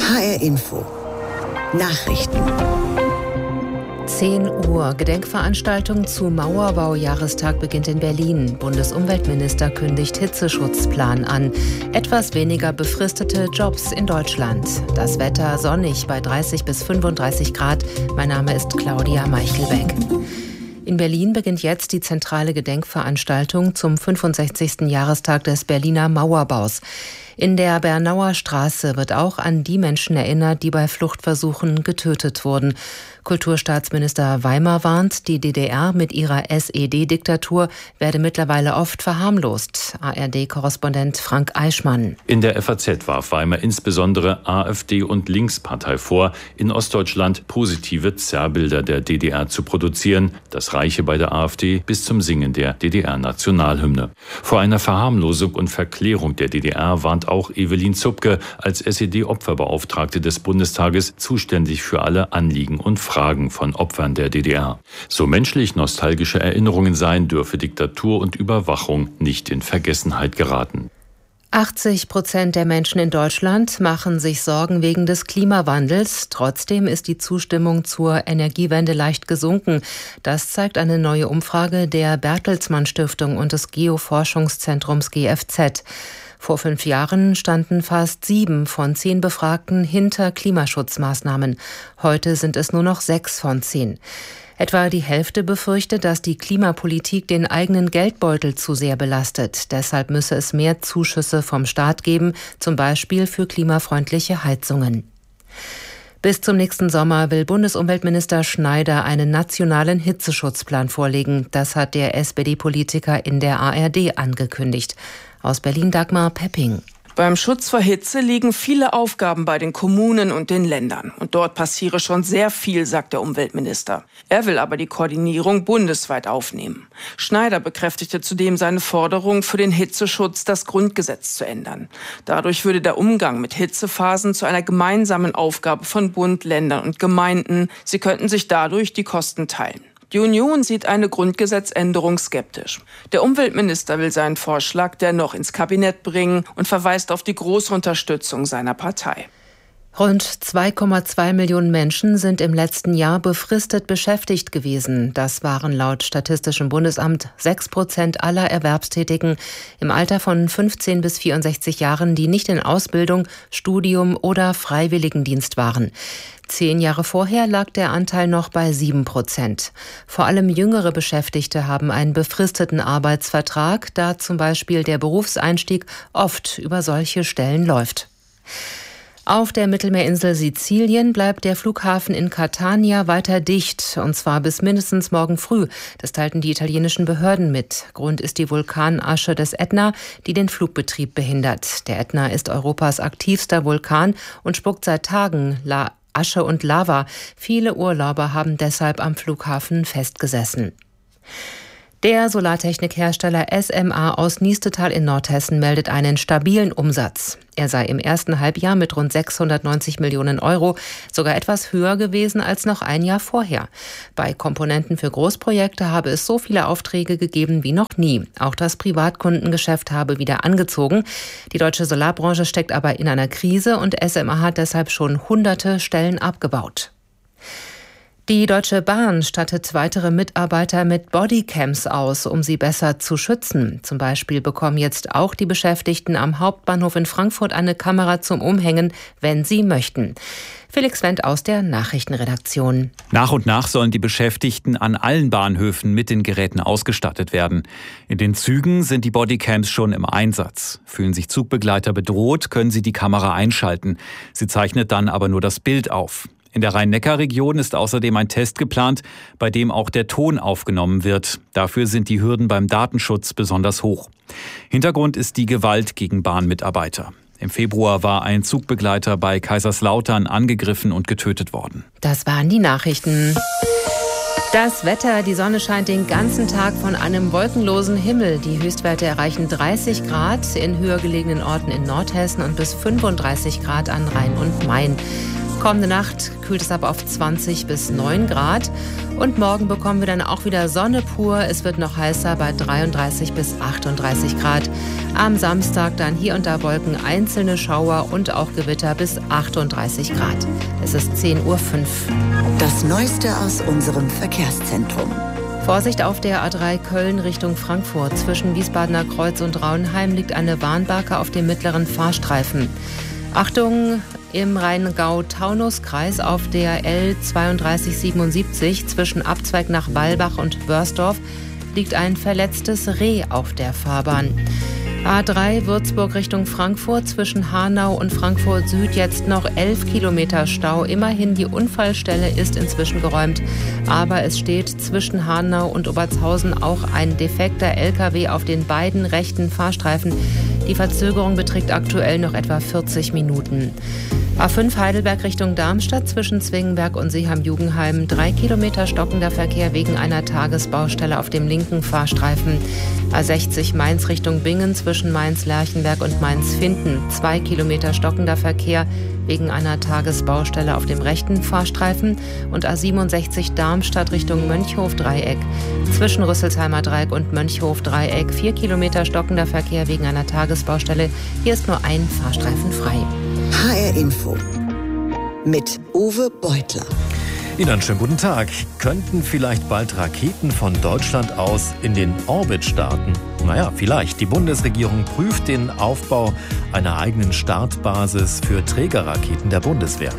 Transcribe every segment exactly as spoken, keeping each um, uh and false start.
H R Info Nachrichten. zehn Uhr. Gedenkveranstaltung zu Mauerbau-Jahrestag beginnt in Berlin. Bundesumweltminister kündigt Hitzeschutzplan an. Etwas weniger befristete Jobs in Deutschland. Das Wetter sonnig bei dreißig bis fünfunddreißig Grad. Mein Name ist Claudia Meichelbeck. In Berlin beginnt jetzt die zentrale Gedenkveranstaltung zum fünfundsechzigsten Jahrestag des Berliner Mauerbaus. In der Bernauer Straße wird auch an die Menschen erinnert, die bei Fluchtversuchen getötet wurden. Kulturstaatsminister Weimer warnt, die D D R mit ihrer S E D-Diktatur werde mittlerweile oft verharmlost. A R D-Korrespondent Frank Eichmann. In der F A Z warf Weimer insbesondere AfD und Linkspartei vor, in Ostdeutschland positive Zerrbilder der D D R zu produzieren. Das reiche bei der AfD bis zum Singen der D D R-Nationalhymne. Vor einer Verharmlosung und Verklärung der D D R warnt auch Evelyn Zupke als S E D-Opferbeauftragte des Bundestages zuständig für alle Anliegen und Fragen von Opfern der D D R. So menschlich nostalgische Erinnerungen seien, dürfe Diktatur und Überwachung nicht in Vergessenheit geraten. achtzig Prozent der Menschen in Deutschland machen sich Sorgen wegen des Klimawandels. Trotzdem ist die Zustimmung zur Energiewende leicht gesunken. Das zeigt eine neue Umfrage der Bertelsmann Stiftung und des Geoforschungszentrums G F Z. Vor fünf Jahren standen fast sieben von zehn Befragten hinter Klimaschutzmaßnahmen. Heute sind es nur noch sechs von zehn. Etwa die Hälfte befürchtet, dass die Klimapolitik den eigenen Geldbeutel zu sehr belastet. Deshalb müsse es mehr Zuschüsse vom Staat geben, zum Beispiel für klimafreundliche Heizungen. Bis zum nächsten Sommer will Bundesumweltminister Schneider einen nationalen Hitzeschutzplan vorlegen. Das hat der S P D-Politiker in der A R D angekündigt. Aus Berlin Dagmar Pepping. Beim Schutz vor Hitze liegen viele Aufgaben bei den Kommunen und den Ländern. Und dort passiere schon sehr viel, sagt der Umweltminister. Er will aber die Koordinierung bundesweit aufnehmen. Schneider bekräftigte zudem seine Forderung, für den Hitzeschutz das Grundgesetz zu ändern. Dadurch würde der Umgang mit Hitzephasen zu einer gemeinsamen Aufgabe von Bund, Ländern und Gemeinden. Sie könnten sich dadurch die Kosten teilen. Die Union sieht eine Grundgesetzänderung skeptisch. Der Umweltminister will seinen Vorschlag dennoch ins Kabinett bringen und verweist auf die große Unterstützung seiner Partei. Rund zwei Komma zwei Millionen Menschen sind im letzten Jahr befristet beschäftigt gewesen. Das waren laut Statistischem Bundesamt sechs Prozent aller Erwerbstätigen im Alter von fünfzehn bis vierundsechzig Jahren, die nicht in Ausbildung, Studium oder Freiwilligendienst waren. Zehn Jahre vorher lag der Anteil noch bei sieben Prozent. Vor allem jüngere Beschäftigte haben einen befristeten Arbeitsvertrag, da zum Beispiel der Berufseinstieg oft über solche Stellen läuft. Auf der Mittelmeerinsel Sizilien bleibt der Flughafen in Catania weiter dicht, und zwar bis mindestens morgen früh. Das teilten die italienischen Behörden mit. Grund ist die Vulkanasche des Ätna, die den Flugbetrieb behindert. Der Ätna ist Europas aktivster Vulkan und spuckt seit Tagen La- Asche und Lava. Viele Urlauber haben deshalb am Flughafen festgesessen. Der Solartechnikhersteller S M A aus Niestetal in Nordhessen meldet einen stabilen Umsatz. Er sei im ersten Halbjahr mit rund sechshundertneunzig Millionen Euro sogar etwas höher gewesen als noch ein Jahr vorher. Bei Komponenten für Großprojekte habe es so viele Aufträge gegeben wie noch nie. Auch das Privatkundengeschäft habe wieder angezogen. Die deutsche Solarbranche steckt aber in einer Krise und S M A hat deshalb schon hunderte Stellen abgebaut. Die Deutsche Bahn stattet weitere Mitarbeiter mit Bodycams aus, um sie besser zu schützen. Zum Beispiel bekommen jetzt auch die Beschäftigten am Hauptbahnhof in Frankfurt eine Kamera zum Umhängen, wenn sie möchten. Felix Wendt aus der Nachrichtenredaktion. Nach und nach sollen die Beschäftigten an allen Bahnhöfen mit den Geräten ausgestattet werden. In den Zügen sind die Bodycams schon im Einsatz. Fühlen sich Zugbegleiter bedroht, können sie die Kamera einschalten. Sie zeichnet dann aber nur das Bild auf. In der Rhein-Neckar-Region ist außerdem ein Test geplant, bei dem auch der Ton aufgenommen wird. Dafür sind die Hürden beim Datenschutz besonders hoch. Hintergrund ist die Gewalt gegen Bahnmitarbeiter. Im Februar war ein Zugbegleiter bei Kaiserslautern angegriffen und getötet worden. Das waren die Nachrichten. Das Wetter, die Sonne scheint den ganzen Tag von einem wolkenlosen Himmel. Die Höchstwerte erreichen dreißig Grad in höher gelegenen Orten in Nordhessen und bis fünfunddreißig Grad an Rhein und Main. Kommende Nacht kühlt es ab auf zwanzig bis neun Grad. Und morgen bekommen wir dann auch wieder Sonne pur. Es wird noch heißer bei dreiunddreißig bis achtunddreißig Grad. Am Samstag dann hier und da Wolken, einzelne Schauer und auch Gewitter bis achtunddreißig Grad. Es ist zehn Uhr fünf. Das Neueste aus unserem Verkehrszentrum. Vorsicht auf der A drei Köln Richtung Frankfurt. Zwischen Wiesbadener Kreuz und Rauenheim liegt eine Warnbarke auf dem mittleren Fahrstreifen. Achtung! Im Rheingau-Taunus-Kreis auf der L zweiunddreißig siebenundsiebzig zwischen Abzweig nach Wallbach und Börsdorf liegt ein verletztes Reh auf der Fahrbahn. A drei Würzburg Richtung Frankfurt zwischen Hanau und Frankfurt Süd jetzt noch elf Kilometer Stau. Immerhin, die Unfallstelle ist inzwischen geräumt. Aber es steht zwischen Hanau und Obertshausen auch ein defekter L K W auf den beiden rechten Fahrstreifen. Die Verzögerung beträgt aktuell noch etwa vierzig Minuten. A fünf Heidelberg Richtung Darmstadt zwischen Zwingenberg und Seeham-Jugenheim. Drei Kilometer stockender Verkehr wegen einer Tagesbaustelle auf dem linken Fahrstreifen. A sechzig Mainz Richtung Bingen zwischen Mainz-Lerchenberg und Mainz-Finden. Zwei Kilometer stockender Verkehr wegen einer Tagesbaustelle auf dem rechten Fahrstreifen. Und A siebenundsechzig Darmstadt Richtung Mönchhof-Dreieck. Zwischen Rüsselsheimer Dreieck und Mönchhof-Dreieck. Vier Kilometer stockender Verkehr wegen einer Tagesbaustelle. Hier ist nur ein Fahrstreifen frei. H R Info mit Uwe Beutler. Ihnen einen schönen guten Tag. Könnten vielleicht bald Raketen von Deutschland aus in den Orbit starten? Naja, vielleicht. Die Bundesregierung prüft den Aufbau einer eigenen Startbasis für Trägerraketen der Bundeswehr.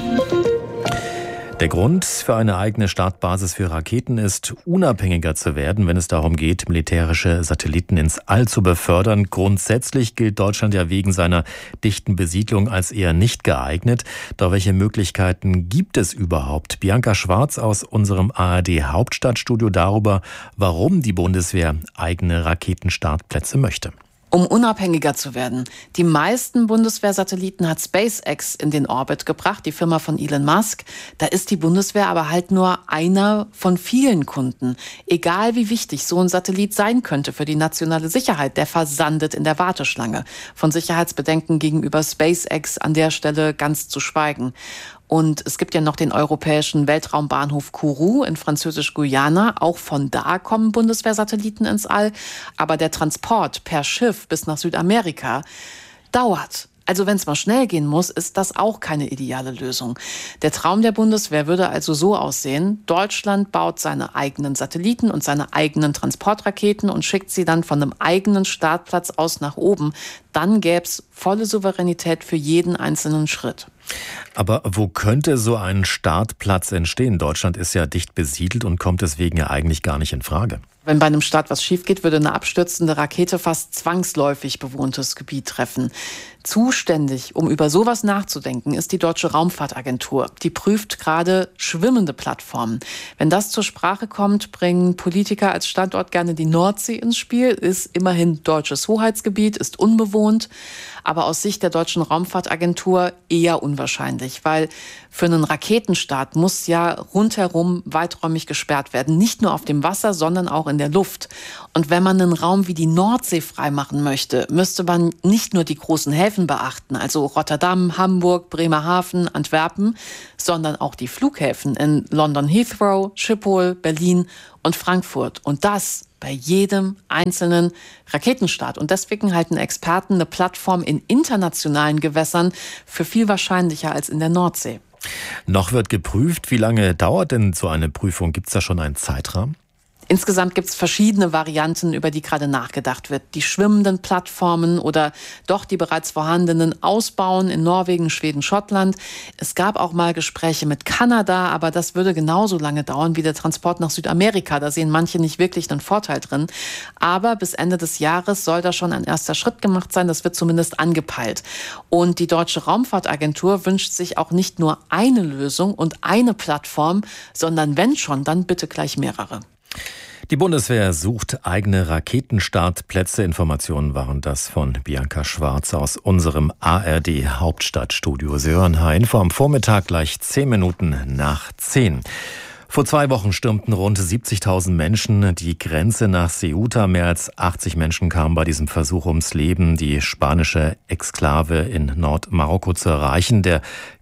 Der Grund für eine eigene Startbasis für Raketen ist, unabhängiger zu werden, wenn es darum geht, militärische Satelliten ins All zu befördern. Grundsätzlich gilt Deutschland ja wegen seiner dichten Besiedlung als eher nicht geeignet. Doch welche Möglichkeiten gibt es überhaupt? Bianca Schwarz aus unserem A R D-Hauptstadtstudio darüber, warum die Bundeswehr eigene Raketenstartplätze möchte. Um unabhängiger zu werden. Die meisten Bundeswehrsatelliten hat SpaceX in den Orbit gebracht, die Firma von Elon Musk. Da ist die Bundeswehr aber halt nur einer von vielen Kunden. Egal wie wichtig so ein Satellit sein könnte für die nationale Sicherheit, der versandet in der Warteschlange. Von Sicherheitsbedenken gegenüber SpaceX an der Stelle ganz zu schweigen. Und es gibt ja noch den europäischen Weltraumbahnhof Kourou in Französisch-Guyana. Auch von da kommen Bundeswehrsatelliten ins All. Aber der Transport per Schiff bis nach Südamerika dauert. Also wenn es mal schnell gehen muss, ist das auch keine ideale Lösung. Der Traum der Bundeswehr würde also so aussehen: Deutschland baut seine eigenen Satelliten und seine eigenen Transportraketen und schickt sie dann von einem eigenen Startplatz aus nach oben. Dann gäbe es volle Souveränität für jeden einzelnen Schritt. Aber wo könnte so ein Startplatz entstehen? Deutschland ist ja dicht besiedelt und kommt deswegen ja eigentlich gar nicht in Frage. Wenn bei einem Start was schief geht, würde eine abstürzende Rakete fast zwangsläufig bewohntes Gebiet treffen. Zuständig, um über sowas nachzudenken, ist die Deutsche Raumfahrtagentur. Die prüft gerade schwimmende Plattformen. Wenn das zur Sprache kommt, bringen Politiker als Standort gerne die Nordsee ins Spiel. Ist immerhin deutsches Hoheitsgebiet, ist unbewohnt. Aber aus Sicht der Deutschen Raumfahrtagentur eher unwahrscheinlich, weil für einen Raketenstart muss ja rundherum weiträumig gesperrt werden. Nicht nur auf dem Wasser, sondern auch in der Luft. Und wenn man einen Raum wie die Nordsee freimachen möchte, müsste man nicht nur die großen Häfen beachten, also Rotterdam, Hamburg, Bremerhaven, Antwerpen, sondern auch die Flughäfen in London Heathrow, Schiphol, Berlin und Frankfurt. Und das bei jedem einzelnen Raketenstart. Und deswegen halten Experten eine Plattform in internationalen Gewässern für viel wahrscheinlicher als in der Nordsee. Noch wird geprüft. Wie lange dauert denn so eine Prüfung? Gibt es da schon einen Zeitrahmen? Insgesamt gibt es verschiedene Varianten, über die gerade nachgedacht wird. Die schwimmenden Plattformen oder doch die bereits vorhandenen ausbauen in Norwegen, Schweden, Schottland. Es gab auch mal Gespräche mit Kanada, aber das würde genauso lange dauern wie der Transport nach Südamerika. Da sehen manche nicht wirklich einen Vorteil drin. Aber bis Ende des Jahres soll da schon ein erster Schritt gemacht sein. Das wird zumindest angepeilt. Und die Deutsche Raumfahrtagentur wünscht sich auch nicht nur eine Lösung und eine Plattform, sondern wenn schon, dann bitte gleich mehrere. Die Bundeswehr sucht eigene Raketenstartplätze. Informationen waren das von Bianca Schwarz aus unserem A R D-Hauptstadtstudio. Sie hören H-Info am Vormittag gleich zehn Minuten nach zehn. Vor zwei Wochen stürmten rund siebzigtausend Menschen die Grenze nach Ceuta. Mehr als achtzig Menschen kamen bei diesem Versuch ums Leben, die spanische Exklave in Nordmarokko zu erreichen. Der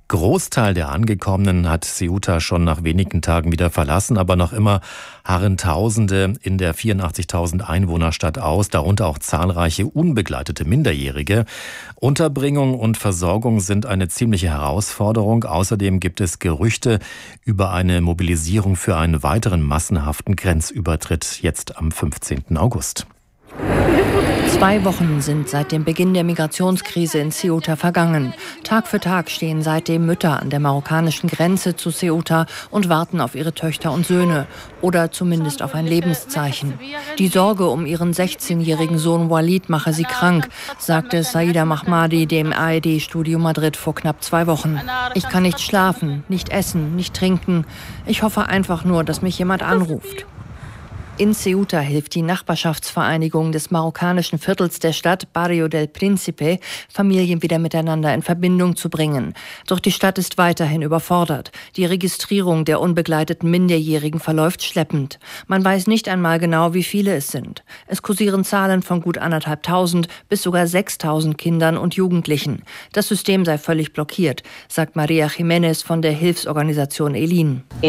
Großteil der Angekommenen hat Ceuta schon nach wenigen Tagen wieder verlassen, aber noch immer harren Tausende in der vierundachtzigtausend Einwohnerstadt aus, darunter auch zahlreiche unbegleitete Minderjährige. Unterbringung und Versorgung sind eine ziemliche Herausforderung. Außerdem gibt es Gerüchte über eine Mobilisierung für einen weiteren massenhaften Grenzübertritt jetzt am fünfzehnten August. Zwei Wochen sind seit dem Beginn der Migrationskrise in Ceuta vergangen. Tag für Tag stehen seitdem Mütter an der marokkanischen Grenze zu Ceuta und warten auf ihre Töchter und Söhne oder zumindest auf ein Lebenszeichen. Die Sorge um ihren sechzehnjährigen Sohn Walid mache sie krank, sagte Saida Mahmadi dem A R D-Studio Madrid vor knapp zwei Wochen. Ich kann nicht schlafen, nicht essen, nicht trinken. Ich hoffe einfach nur, dass mich jemand anruft. In Ceuta hilft die Nachbarschaftsvereinigung des marokkanischen Viertels der Stadt Barrio del Príncipe, Familien wieder miteinander in Verbindung zu bringen. Doch die Stadt ist weiterhin überfordert. Die Registrierung der unbegleiteten Minderjährigen verläuft schleppend. Man weiß nicht einmal genau, wie viele es sind. Es kursieren Zahlen von gut anderthalbtausend bis sogar sechstausend Kindern und Jugendlichen. Das System sei völlig blockiert, sagt Maria Jiménez von der Hilfsorganisation ELIN. Bei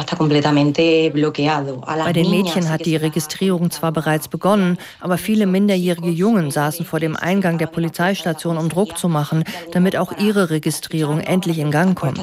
den Mädchen hat die Registrierung zwar bereits begonnen, aber viele minderjährige Jungen saßen vor dem Eingang der Polizeistation, um Druck zu machen, damit auch ihre Registrierung endlich in Gang kommt.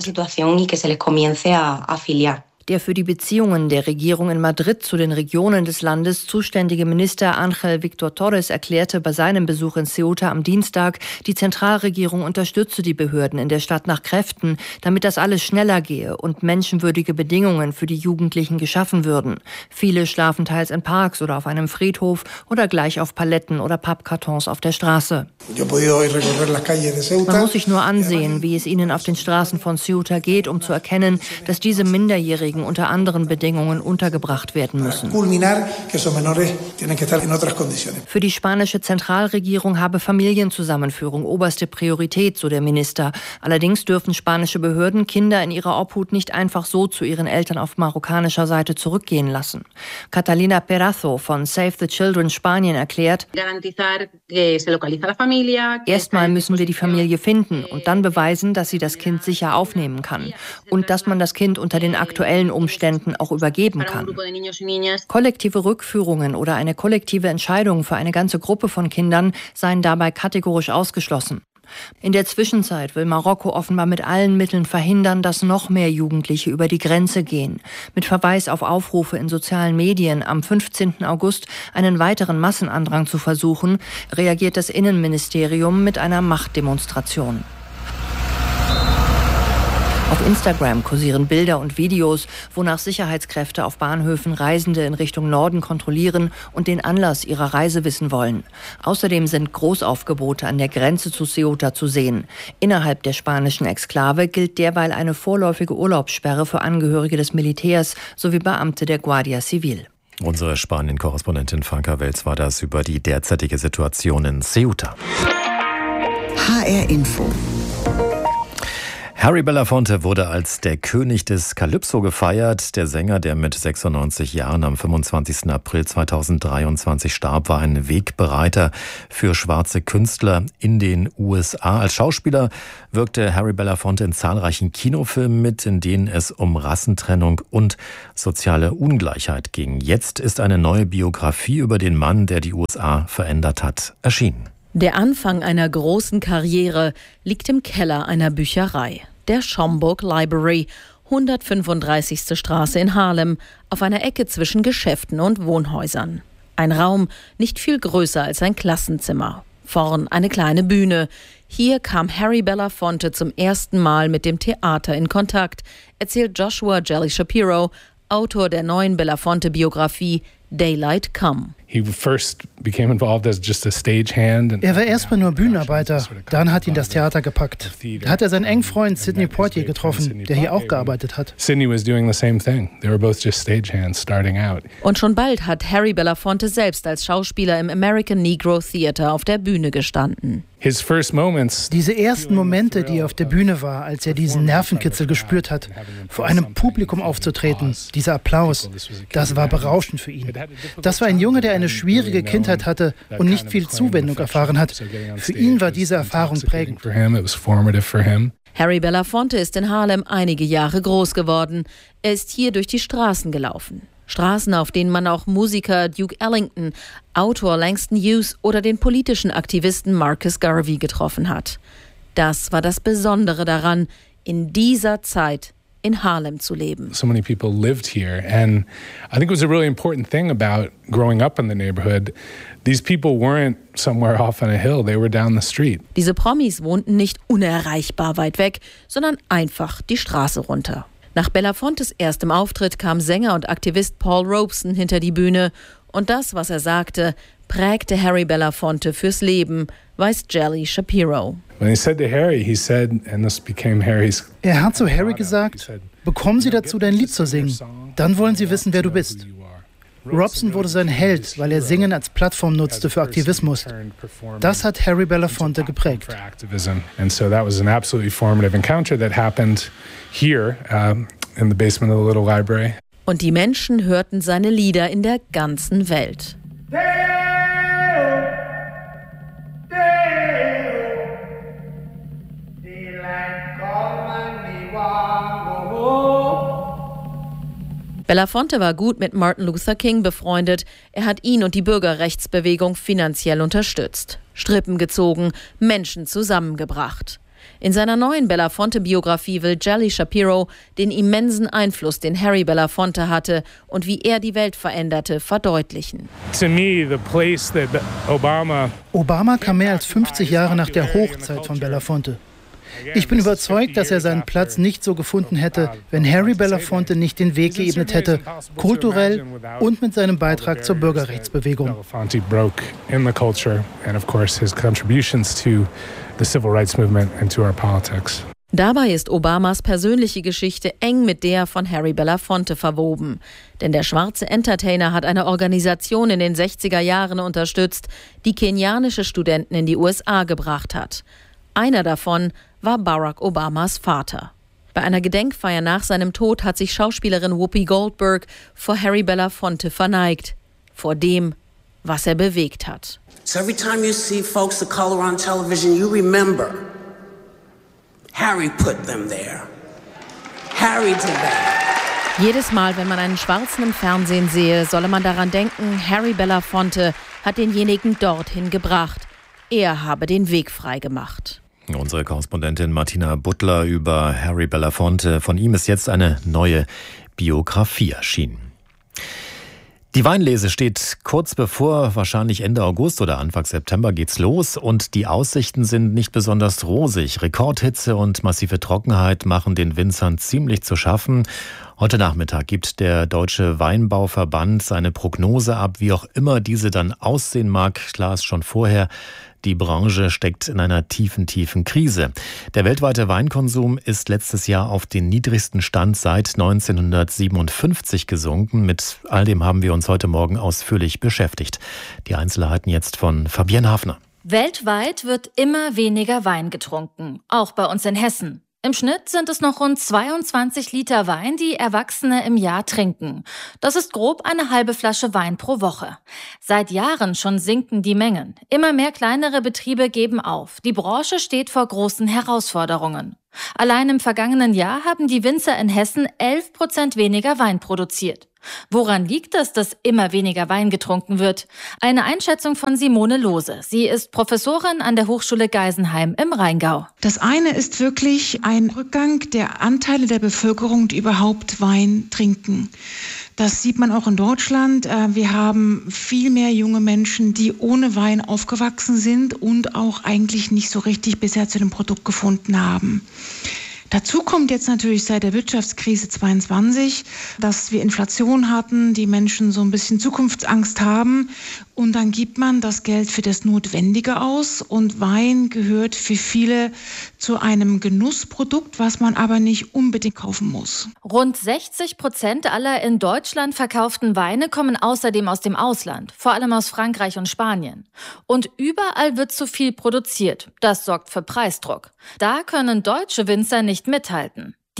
Der für die Beziehungen der Regierung in Madrid zu den Regionen des Landes zuständige Minister Ángel Víctor Torres erklärte bei seinem Besuch in Ceuta am Dienstag, die Zentralregierung unterstütze die Behörden in der Stadt nach Kräften, damit das alles schneller gehe und menschenwürdige Bedingungen für die Jugendlichen geschaffen würden. Viele schlafen teils in Parks oder auf einem Friedhof oder gleich auf Paletten oder Pappkartons auf der Straße. Man muss sich nur ansehen, wie es ihnen auf den Straßen von Ceuta geht, um zu erkennen, dass diese Minderjährigen unter anderen Bedingungen untergebracht werden müssen. Für die spanische Zentralregierung habe Familienzusammenführung oberste Priorität, so der Minister. Allerdings dürfen spanische Behörden Kinder in ihrer Obhut nicht einfach so zu ihren Eltern auf marokkanischer Seite zurückgehen lassen. Catalina Perazo von Save the Children Spanien erklärt, erstmal müssen wir die Familie finden und dann beweisen, dass sie das Kind sicher aufnehmen kann und dass man das Kind unter den aktuellen Umständen auch übergeben kann. Kollektive Rückführungen oder eine kollektive Entscheidung für eine ganze Gruppe von Kindern seien dabei kategorisch ausgeschlossen. In der Zwischenzeit will Marokko offenbar mit allen Mitteln verhindern, dass noch mehr Jugendliche über die Grenze gehen. Mit Verweis auf Aufrufe in sozialen Medien am fünfzehnten August einen weiteren Massenandrang zu versuchen, reagiert das Innenministerium mit einer Machtdemonstration. Auf Instagram kursieren Bilder und Videos, wonach Sicherheitskräfte auf Bahnhöfen Reisende in Richtung Norden kontrollieren und den Anlass ihrer Reise wissen wollen. Außerdem sind Großaufgebote an der Grenze zu Ceuta zu sehen. Innerhalb der spanischen Exklave gilt derweil eine vorläufige Urlaubssperre für Angehörige des Militärs sowie Beamte der Guardia Civil. Unsere Spanien-Korrespondentin Franka Welz war das über die derzeitige Situation in Ceuta. H R Info. Harry Belafonte wurde als der König des Calypso gefeiert. Der Sänger, der mit sechsundneunzig Jahren am fünfundzwanzigsten April zweitausenddreiundzwanzig starb, war ein Wegbereiter für schwarze Künstler in den U S A. Als Schauspieler wirkte Harry Belafonte in zahlreichen Kinofilmen mit, in denen es um Rassentrennung und soziale Ungleichheit ging. Jetzt ist eine neue Biografie über den Mann, der die U S A verändert hat, erschienen. Der Anfang einer großen Karriere liegt im Keller einer Bücherei, der Schomburg Library, hundertfünfunddreißigste Straße in Harlem, auf einer Ecke zwischen Geschäften und Wohnhäusern. Ein Raum nicht viel größer als ein Klassenzimmer. Vorn eine kleine Bühne. Hier kam Harry Belafonte zum ersten Mal mit dem Theater in Kontakt, erzählt Joshua Jelly Shapiro, Autor der neuen Belafonte-Biografie Daylight Come. Er war erstmal nur Bühnenarbeiter, dann hat ihn das Theater gepackt. Da hat er seinen engen Freund Sidney Poitier getroffen, der hier auch gearbeitet hat. Und schon bald hat Harry Belafonte selbst als Schauspieler im American Negro Theater auf der Bühne gestanden. Diese ersten Momente, die er auf der Bühne war, als er diesen Nervenkitzel gespürt hat, vor einem Publikum aufzutreten, dieser Applaus, das war berauschend für ihn. Das war ein Junge, der eine schwierige Kindheit hatte und nicht viel Zuwendung erfahren hat. Für ihn war diese Erfahrung prägend. Harry Belafonte ist in Harlem einige Jahre groß geworden. Er ist hier durch die Straßen gelaufen. Straßen, auf denen man auch Musiker Duke Ellington, Autor Langston Hughes oder den politischen Aktivisten Marcus Garvey getroffen hat. Das war das Besondere daran, in dieser Zeit in Harlem zu leben. So many people lived here, and I think it was a really important thing about growing up in the neighborhood. These people weren't somewhere off on a hill, they were down the street. Diese Promis wohnten nicht unerreichbar weit weg, sondern einfach die Straße runter. Nach Belafontes erstem Auftritt kam Sänger und Aktivist Paul Robeson hinter die Bühne und das, was er sagte, prägte Harry Belafonte fürs Leben, weiß Jelly Shapiro. When he said to Harry, he said, and this became Harry's. Er hat zu Harry gesagt, bekommen Sie dazu, dein Lied zu singen. Dann wollen Sie wissen, wer du bist. Robeson wurde sein Held, weil er Singen als Plattform nutzte für Aktivismus. Das hat Harry Belafonte geprägt. And so that was an absolutely formative encounter that happened here um, in the basement of the little library. Und die Menschen hörten seine Lieder in der ganzen Welt. Belafonte war gut mit Martin Luther King befreundet. Er hat ihn und die Bürgerrechtsbewegung finanziell unterstützt, Strippen gezogen, Menschen zusammengebracht. In seiner neuen Belafonte-Biografie will Jelly Shapiro den immensen Einfluss, den Harry Belafonte hatte und wie er die Welt veränderte, verdeutlichen. To me, the place that Obama Obama kam mehr als fünfzig Jahre nach der Hochzeit von Belafonte. Ich bin überzeugt, dass er seinen Platz nicht so gefunden hätte, wenn Harry Belafonte nicht den Weg geebnet hätte, kulturell und mit seinem Beitrag zur Bürgerrechtsbewegung. Dabei ist Obamas persönliche Geschichte eng mit der von Harry Belafonte verwoben. Denn der schwarze Entertainer hat eine Organisation in den sechziger Jahren unterstützt, die kenianische Studenten in die U S A gebracht hat. Einer davon war Barack Obamas Vater. Bei einer Gedenkfeier nach seinem Tod hat sich Schauspielerin Whoopi Goldberg vor Harry Belafonte verneigt, vor dem, was er bewegt hat. So every time you see folks of color on television, you remember Harry put them there. Harry did that. Jedes Mal, wenn man einen Schwarzen im Fernsehen sehe, solle man daran denken, Harry Belafonte hat denjenigen dorthin gebracht. Er habe den Weg frei gemacht. Unsere Korrespondentin Martina Butler über Harry Belafonte. Von ihm ist jetzt eine neue Biografie erschienen. Die Weinlese steht kurz bevor, wahrscheinlich Ende August oder Anfang September geht's los und die Aussichten sind nicht besonders rosig. Rekordhitze und massive Trockenheit machen den Winzern ziemlich zu schaffen. Heute Nachmittag gibt der Deutsche Weinbauverband seine Prognose ab, wie auch immer diese dann aussehen mag. Klar ist schon vorher, die Branche steckt in einer tiefen, tiefen Krise. Der weltweite Weinkonsum ist letztes Jahr auf den niedrigsten Stand seit neunzehnhundertsiebenundfünfzig gesunken. Mit all dem haben wir uns heute Morgen ausführlich beschäftigt. Die Einzelheiten jetzt von Fabienne Hafner. Weltweit wird immer weniger Wein getrunken, auch bei uns in Hessen. Im Schnitt sind es noch rund zweiundzwanzig Liter Wein, die Erwachsene im Jahr trinken. Das ist grob eine halbe Flasche Wein pro Woche. Seit Jahren schon sinken die Mengen. Immer mehr kleinere Betriebe geben auf. Die Branche steht vor großen Herausforderungen. Allein im vergangenen Jahr haben die Winzer in Hessen elf Prozent weniger Wein produziert. Woran liegt es, dass immer weniger Wein getrunken wird? Eine Einschätzung von Simone Lohse. Sie ist Professorin an der Hochschule Geisenheim im Rheingau. Das eine ist wirklich ein Rückgang der Anteile der Bevölkerung, die überhaupt Wein trinken. Das sieht man auch in Deutschland. Wir haben viel mehr junge Menschen, die ohne Wein aufgewachsen sind und auch eigentlich nicht so richtig bisher zu dem Produkt gefunden haben. Dazu kommt jetzt natürlich seit der Wirtschaftskrise zweiundzwanzig, dass wir Inflation hatten, die Menschen so ein bisschen Zukunftsangst haben und dann gibt man das Geld für das Notwendige aus und Wein gehört für viele zu einem Genussprodukt, was man aber nicht unbedingt kaufen muss. Rund sechzig Prozent aller in Deutschland verkauften Weine kommen außerdem aus dem Ausland, vor allem aus Frankreich und Spanien. Und überall wird zu viel produziert. Das sorgt für Preisdruck. Da können deutsche Winzer nicht mithalten.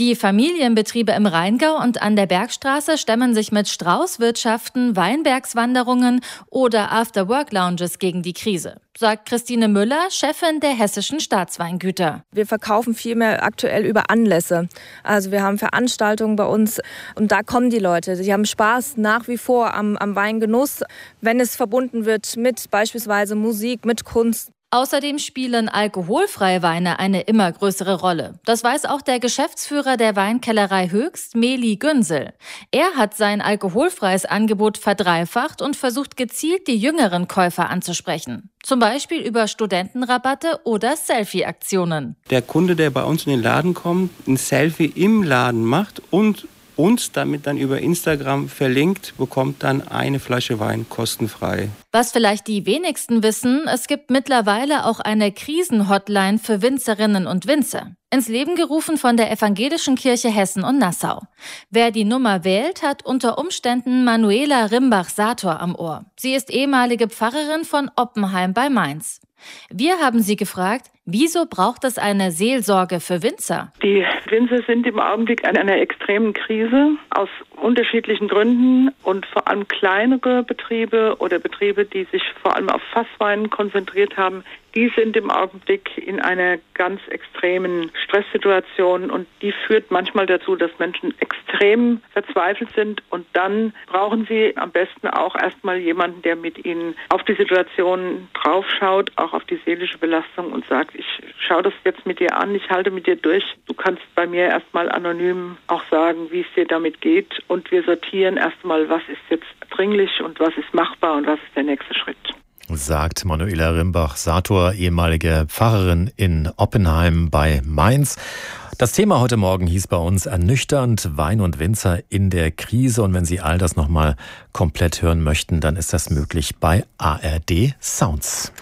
Die Familienbetriebe im Rheingau und an der Bergstraße stemmen sich mit Straußwirtschaften, Weinbergswanderungen oder After-Work-Lounges gegen die Krise, sagt Christine Müller, Chefin der Hessischen Staatsweingüter. Wir verkaufen viel mehr aktuell über Anlässe. Also wir haben Veranstaltungen bei uns und da kommen die Leute. Sie haben Spaß nach wie vor am, am Weingenuss, wenn es verbunden wird mit beispielsweise Musik, mit Kunst. Außerdem spielen alkoholfreie Weine eine immer größere Rolle. Das weiß auch der Geschäftsführer der Weinkellerei Höchst, Meli Günsel. Er hat sein alkoholfreies Angebot verdreifacht und versucht gezielt die jüngeren Käufer anzusprechen. Zum Beispiel über Studentenrabatte oder Selfie-Aktionen. Der Kunde, der bei uns in den Laden kommt, ein Selfie im Laden macht und uns damit dann über Instagram verlinkt, bekommt dann eine Flasche Wein kostenfrei. Was vielleicht die wenigsten wissen, es gibt mittlerweile auch eine Krisenhotline für Winzerinnen und Winzer. Ins Leben gerufen von der Evangelischen Kirche Hessen und Nassau. Wer die Nummer wählt, hat unter Umständen Manuela Rimbach-Sator am Ohr. Sie ist ehemalige Pfarrerin von Oppenheim bei Mainz. Wir haben sie gefragt, wieso braucht es eine Seelsorge für Winzer? Die Winzer sind im Augenblick in einer extremen Krise aus unterschiedlichen Gründen und vor allem kleinere Betriebe oder Betriebe, die sich vor allem auf Fasswein konzentriert haben, die sind im Augenblick in einer ganz extremen Stresssituation und die führt manchmal dazu, dass Menschen extrem verzweifelt sind und dann brauchen sie am besten auch erstmal jemanden, der mit ihnen auf die Situation draufschaut, auch auf die seelische Belastung und sagt, ich schaue das jetzt mit dir an, ich halte mit dir durch. Du kannst bei mir erstmal anonym auch sagen, wie es dir damit geht und wir sortieren erstmal, was ist jetzt dringlich und was ist machbar und was ist der nächste Schritt. Sagt Manuela Rimbach-Sator, ehemalige Pfarrerin in Oppenheim bei Mainz. Das Thema heute Morgen hieß bei uns ernüchternd, Wein und Winzer in der Krise. Und wenn Sie all das nochmal komplett hören möchten, dann ist das möglich bei A R D Sounds.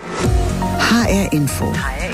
H R Info.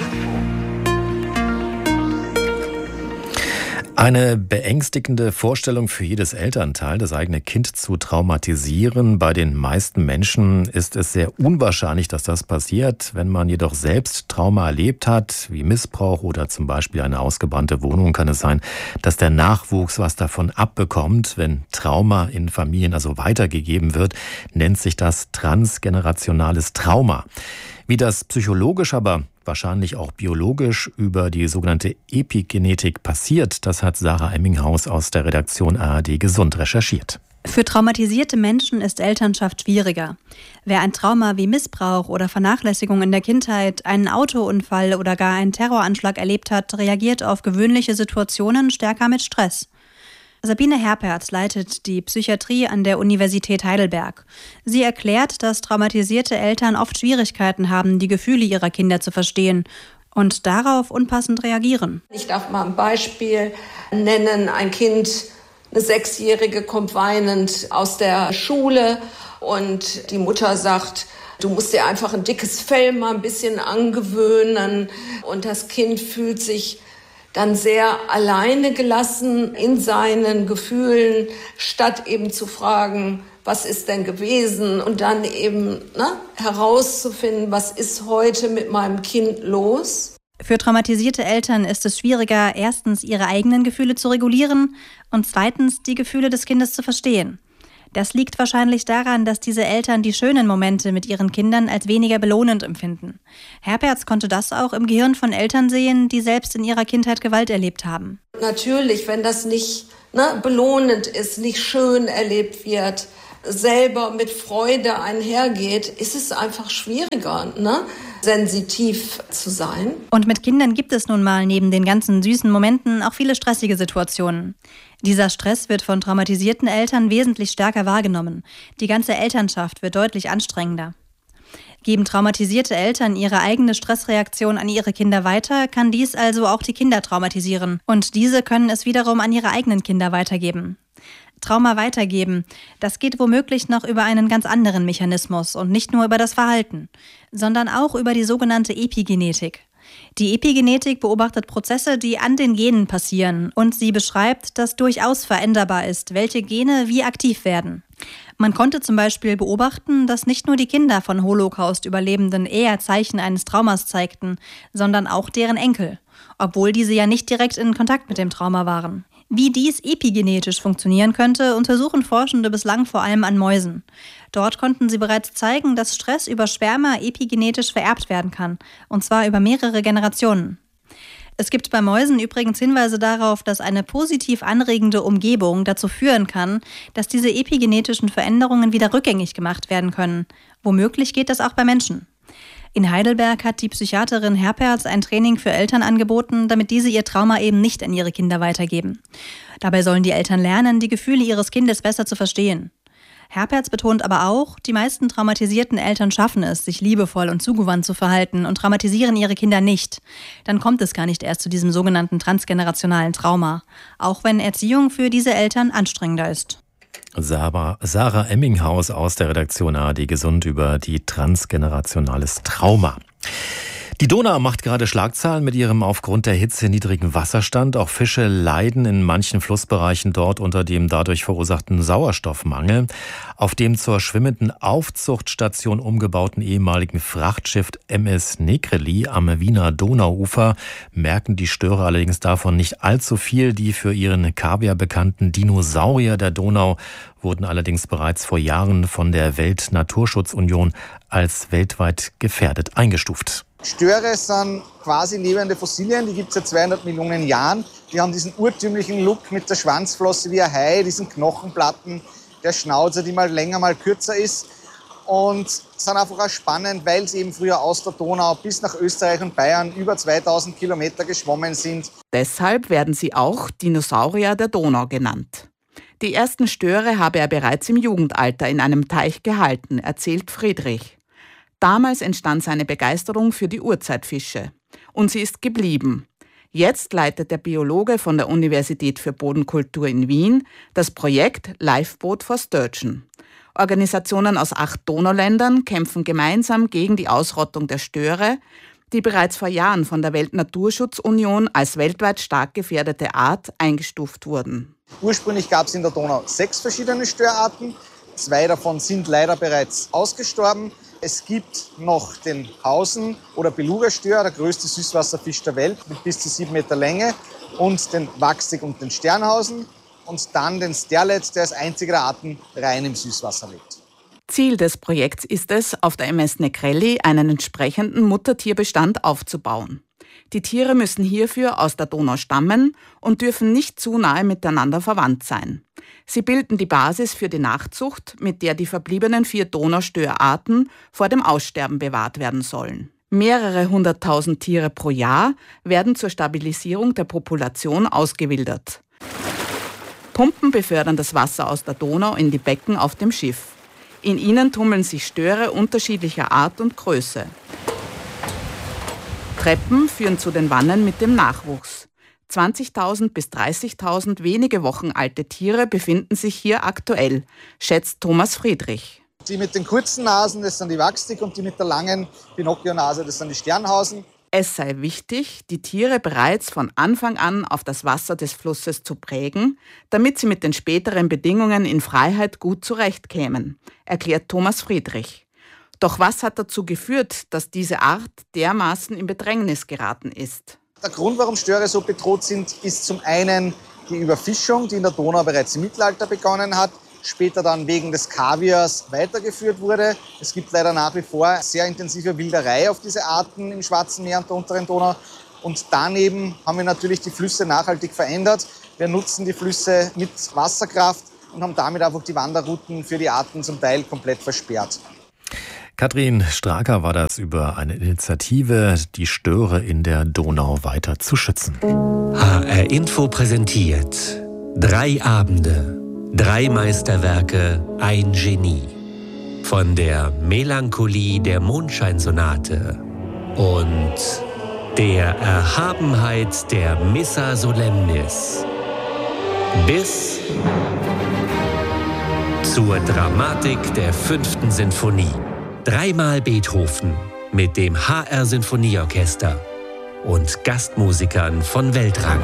Eine beängstigende Vorstellung für jedes Elternteil, das eigene Kind zu traumatisieren. Bei den meisten Menschen ist es sehr unwahrscheinlich, dass das passiert. Wenn man jedoch selbst Trauma erlebt hat, wie Missbrauch oder zum Beispiel eine ausgebrannte Wohnung, kann es sein, dass der Nachwuchs was davon abbekommt. Wenn Trauma in Familien also weitergegeben wird, nennt sich das transgenerationales Trauma. Wie das psychologisch, aber wahrscheinlich auch biologisch über die sogenannte Epigenetik passiert, das hat Sarah Emminghaus aus der Redaktion A R D Gesund recherchiert. Für traumatisierte Menschen ist Elternschaft schwieriger. Wer ein Trauma wie Missbrauch oder Vernachlässigung in der Kindheit, einen Autounfall oder gar einen Terroranschlag erlebt hat, reagiert auf gewöhnliche Situationen stärker mit Stress. Sabine Herperz leitet die Psychiatrie an der Universität Heidelberg. Sie erklärt, dass traumatisierte Eltern oft Schwierigkeiten haben, die Gefühle ihrer Kinder zu verstehen und darauf unpassend reagieren. Ich darf mal ein Beispiel nennen. Ein Kind, eine Sechsjährige, kommt weinend aus der Schule und die Mutter sagt, du musst dir einfach ein dickes Fell mal ein bisschen angewöhnen. Und das Kind fühlt sich dann sehr alleine gelassen in seinen Gefühlen, statt eben zu fragen, was ist denn gewesen? Und dann eben ne, herauszufinden, was ist heute mit meinem Kind los? Für traumatisierte Eltern ist es schwieriger, erstens ihre eigenen Gefühle zu regulieren und zweitens die Gefühle des Kindes zu verstehen. Das liegt wahrscheinlich daran, dass diese Eltern die schönen Momente mit ihren Kindern als weniger belohnend empfinden. Herperz konnte das auch im Gehirn von Eltern sehen, die selbst in ihrer Kindheit Gewalt erlebt haben. Natürlich, wenn das nicht ne, belohnend ist, nicht schön erlebt wird, selber mit Freude einhergeht, ist es einfach schwieriger, ne, sensitiv zu sein. Und mit Kindern gibt es nun mal neben den ganzen süßen Momenten auch viele stressige Situationen. Dieser Stress wird von traumatisierten Eltern wesentlich stärker wahrgenommen. Die ganze Elternschaft wird deutlich anstrengender. Geben traumatisierte Eltern ihre eigene Stressreaktion an ihre Kinder weiter, kann dies also auch die Kinder traumatisieren. Und diese können es wiederum an ihre eigenen Kinder weitergeben. Trauma weitergeben, das geht womöglich noch über einen ganz anderen Mechanismus und nicht nur über das Verhalten, sondern auch über die sogenannte Epigenetik. Die Epigenetik beobachtet Prozesse, die an den Genen passieren und sie beschreibt, dass durchaus veränderbar ist, welche Gene wie aktiv werden. Man konnte zum Beispiel beobachten, dass nicht nur die Kinder von Holocaust-Überlebenden eher Zeichen eines Traumas zeigten, sondern auch deren Enkel, obwohl diese ja nicht direkt in Kontakt mit dem Trauma waren. Wie dies epigenetisch funktionieren könnte, untersuchen Forschende bislang vor allem an Mäusen. Dort konnten sie bereits zeigen, dass Stress über Sperma epigenetisch vererbt werden kann, und zwar über mehrere Generationen. Es gibt bei Mäusen übrigens Hinweise darauf, dass eine positiv anregende Umgebung dazu führen kann, dass diese epigenetischen Veränderungen wieder rückgängig gemacht werden können. Womöglich geht das auch bei Menschen. In Heidelberg hat die Psychiaterin Herperz ein Training für Eltern angeboten, damit diese ihr Trauma eben nicht an ihre Kinder weitergeben. Dabei sollen die Eltern lernen, die Gefühle ihres Kindes besser zu verstehen. Herperz betont aber auch, die meisten traumatisierten Eltern schaffen es, sich liebevoll und zugewandt zu verhalten und traumatisieren ihre Kinder nicht. Dann kommt es gar nicht erst zu diesem sogenannten transgenerationalen Trauma, auch wenn Erziehung für diese Eltern anstrengender ist. Sarah, Sarah Emminghaus aus der Redaktion A R D Gesund über die transgenerationales Trauma. Die Donau macht gerade Schlagzeilen mit ihrem aufgrund der Hitze niedrigen Wasserstand. Auch Fische leiden in manchen Flussbereichen dort unter dem dadurch verursachten Sauerstoffmangel. Auf dem zur schwimmenden Aufzuchtstation umgebauten ehemaligen Frachtschiff M S Negreli am Wiener Donauufer merken die Störer allerdings davon nicht allzu viel. Die für ihren Kaviar bekannten Dinosaurier der Donau wurden allerdings bereits vor Jahren von der Weltnaturschutzunion als weltweit gefährdet eingestuft. Störe sind quasi lebende Fossilien, die gibt es seit zweihundert Millionen Jahren. Die haben diesen urtümlichen Look mit der Schwanzflosse wie ein Hai, diesen Knochenplatten, der Schnauzer, die mal länger, mal kürzer ist. Und sind einfach auch spannend, weil sie eben früher aus der Donau bis nach Österreich und Bayern über zweitausend Kilometer geschwommen sind. Deshalb werden sie auch Dinosaurier der Donau genannt. Die ersten Störe habe er bereits im Jugendalter in einem Teich gehalten, erzählt Friedrich. Damals entstand seine Begeisterung für die Urzeitfische. Und sie ist geblieben. Jetzt leitet der Biologe von der Universität für Bodenkultur in Wien das Projekt Lifeboat for Sturgeon. Organisationen aus acht Donauländern kämpfen gemeinsam gegen die Ausrottung der Störe, die bereits vor Jahren von der Weltnaturschutzunion als weltweit stark gefährdete Art eingestuft wurden. Ursprünglich gab es in der Donau sechs verschiedene Störarten. Zwei davon sind leider bereits ausgestorben. Es gibt noch den Hausen- oder Beluga-Stör, der größte Süßwasserfisch der Welt mit bis zu sieben Meter Länge, und den Wachsig und den Sternhausen und dann den Sterlet, der als einziger der Arten rein im Süßwasser lebt. Ziel des Projekts ist es, auf der M S Negreli einen entsprechenden Muttertierbestand aufzubauen. Die Tiere müssen hierfür aus der Donau stammen und dürfen nicht zu nahe miteinander verwandt sein. Sie bilden die Basis für die Nachzucht, mit der die verbliebenen vier Donaustörarten vor dem Aussterben bewahrt werden sollen. Mehrere hunderttausend Tiere pro Jahr werden zur Stabilisierung der Population ausgewildert. Pumpen befördern das Wasser aus der Donau in die Becken auf dem Schiff. In ihnen tummeln sich Störe unterschiedlicher Art und Größe. Treppen führen zu den Wannen mit dem Nachwuchs. zwanzigtausend bis dreißigtausend wenige Wochen alte Tiere befinden sich hier aktuell, schätzt Thomas Friedrich. Die mit den kurzen Nasen, das sind die Wachstig, und die mit der langen Pinocchio-Nase, das sind die Sternhausen. Es sei wichtig, die Tiere bereits von Anfang an auf das Wasser des Flusses zu prägen, damit sie mit den späteren Bedingungen in Freiheit gut zurechtkämen, erklärt Thomas Friedrich. Doch was hat dazu geführt, dass diese Art dermaßen in Bedrängnis geraten ist? Der Grund, warum Störe so bedroht sind, ist zum einen die Überfischung, die in der Donau bereits im Mittelalter begonnen hat, später dann wegen des Kaviars weitergeführt wurde. Es gibt leider nach wie vor sehr intensive Wilderei auf diese Arten im Schwarzen Meer und der unteren Donau. Und daneben haben wir natürlich die Flüsse nachhaltig verändert. Wir nutzen die Flüsse mit Wasserkraft und haben damit einfach die Wanderrouten für die Arten zum Teil komplett versperrt. Katrin Straker war das über eine Initiative, die Störe in der Donau weiter zu schützen. H R Info präsentiert drei Abende, drei Meisterwerke, ein Genie. Von der Melancholie der Mondscheinsonate und der Erhabenheit der Missa Solemnis bis zur Dramatik der fünften Sinfonie. Dreimal Beethoven mit dem H R Sinfonieorchester und Gastmusikern von Weltrang.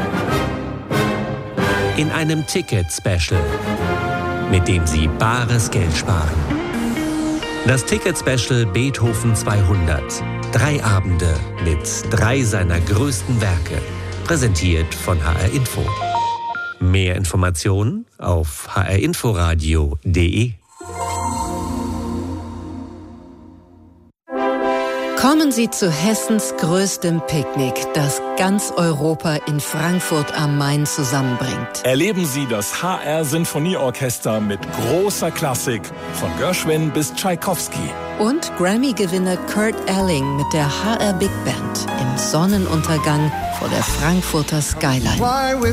In einem Ticket-Special, mit dem Sie bares Geld sparen. Das Ticket-Special Beethoven zweihundert. Drei Abende mit drei seiner größten Werke. Präsentiert von H R Info. Mehr Informationen auf h r inforadio punkt d e. Kommen Sie zu Hessens größtem Picknick, das ganz Europa in Frankfurt am Main zusammenbringt. Erleben Sie das H R Sinfonieorchester mit großer Klassik, von Gershwin bis Tschaikowski. Und Grammy-Gewinner Kurt Elling mit der H R Big Band im Sonnenuntergang vor der Frankfurter Skyline.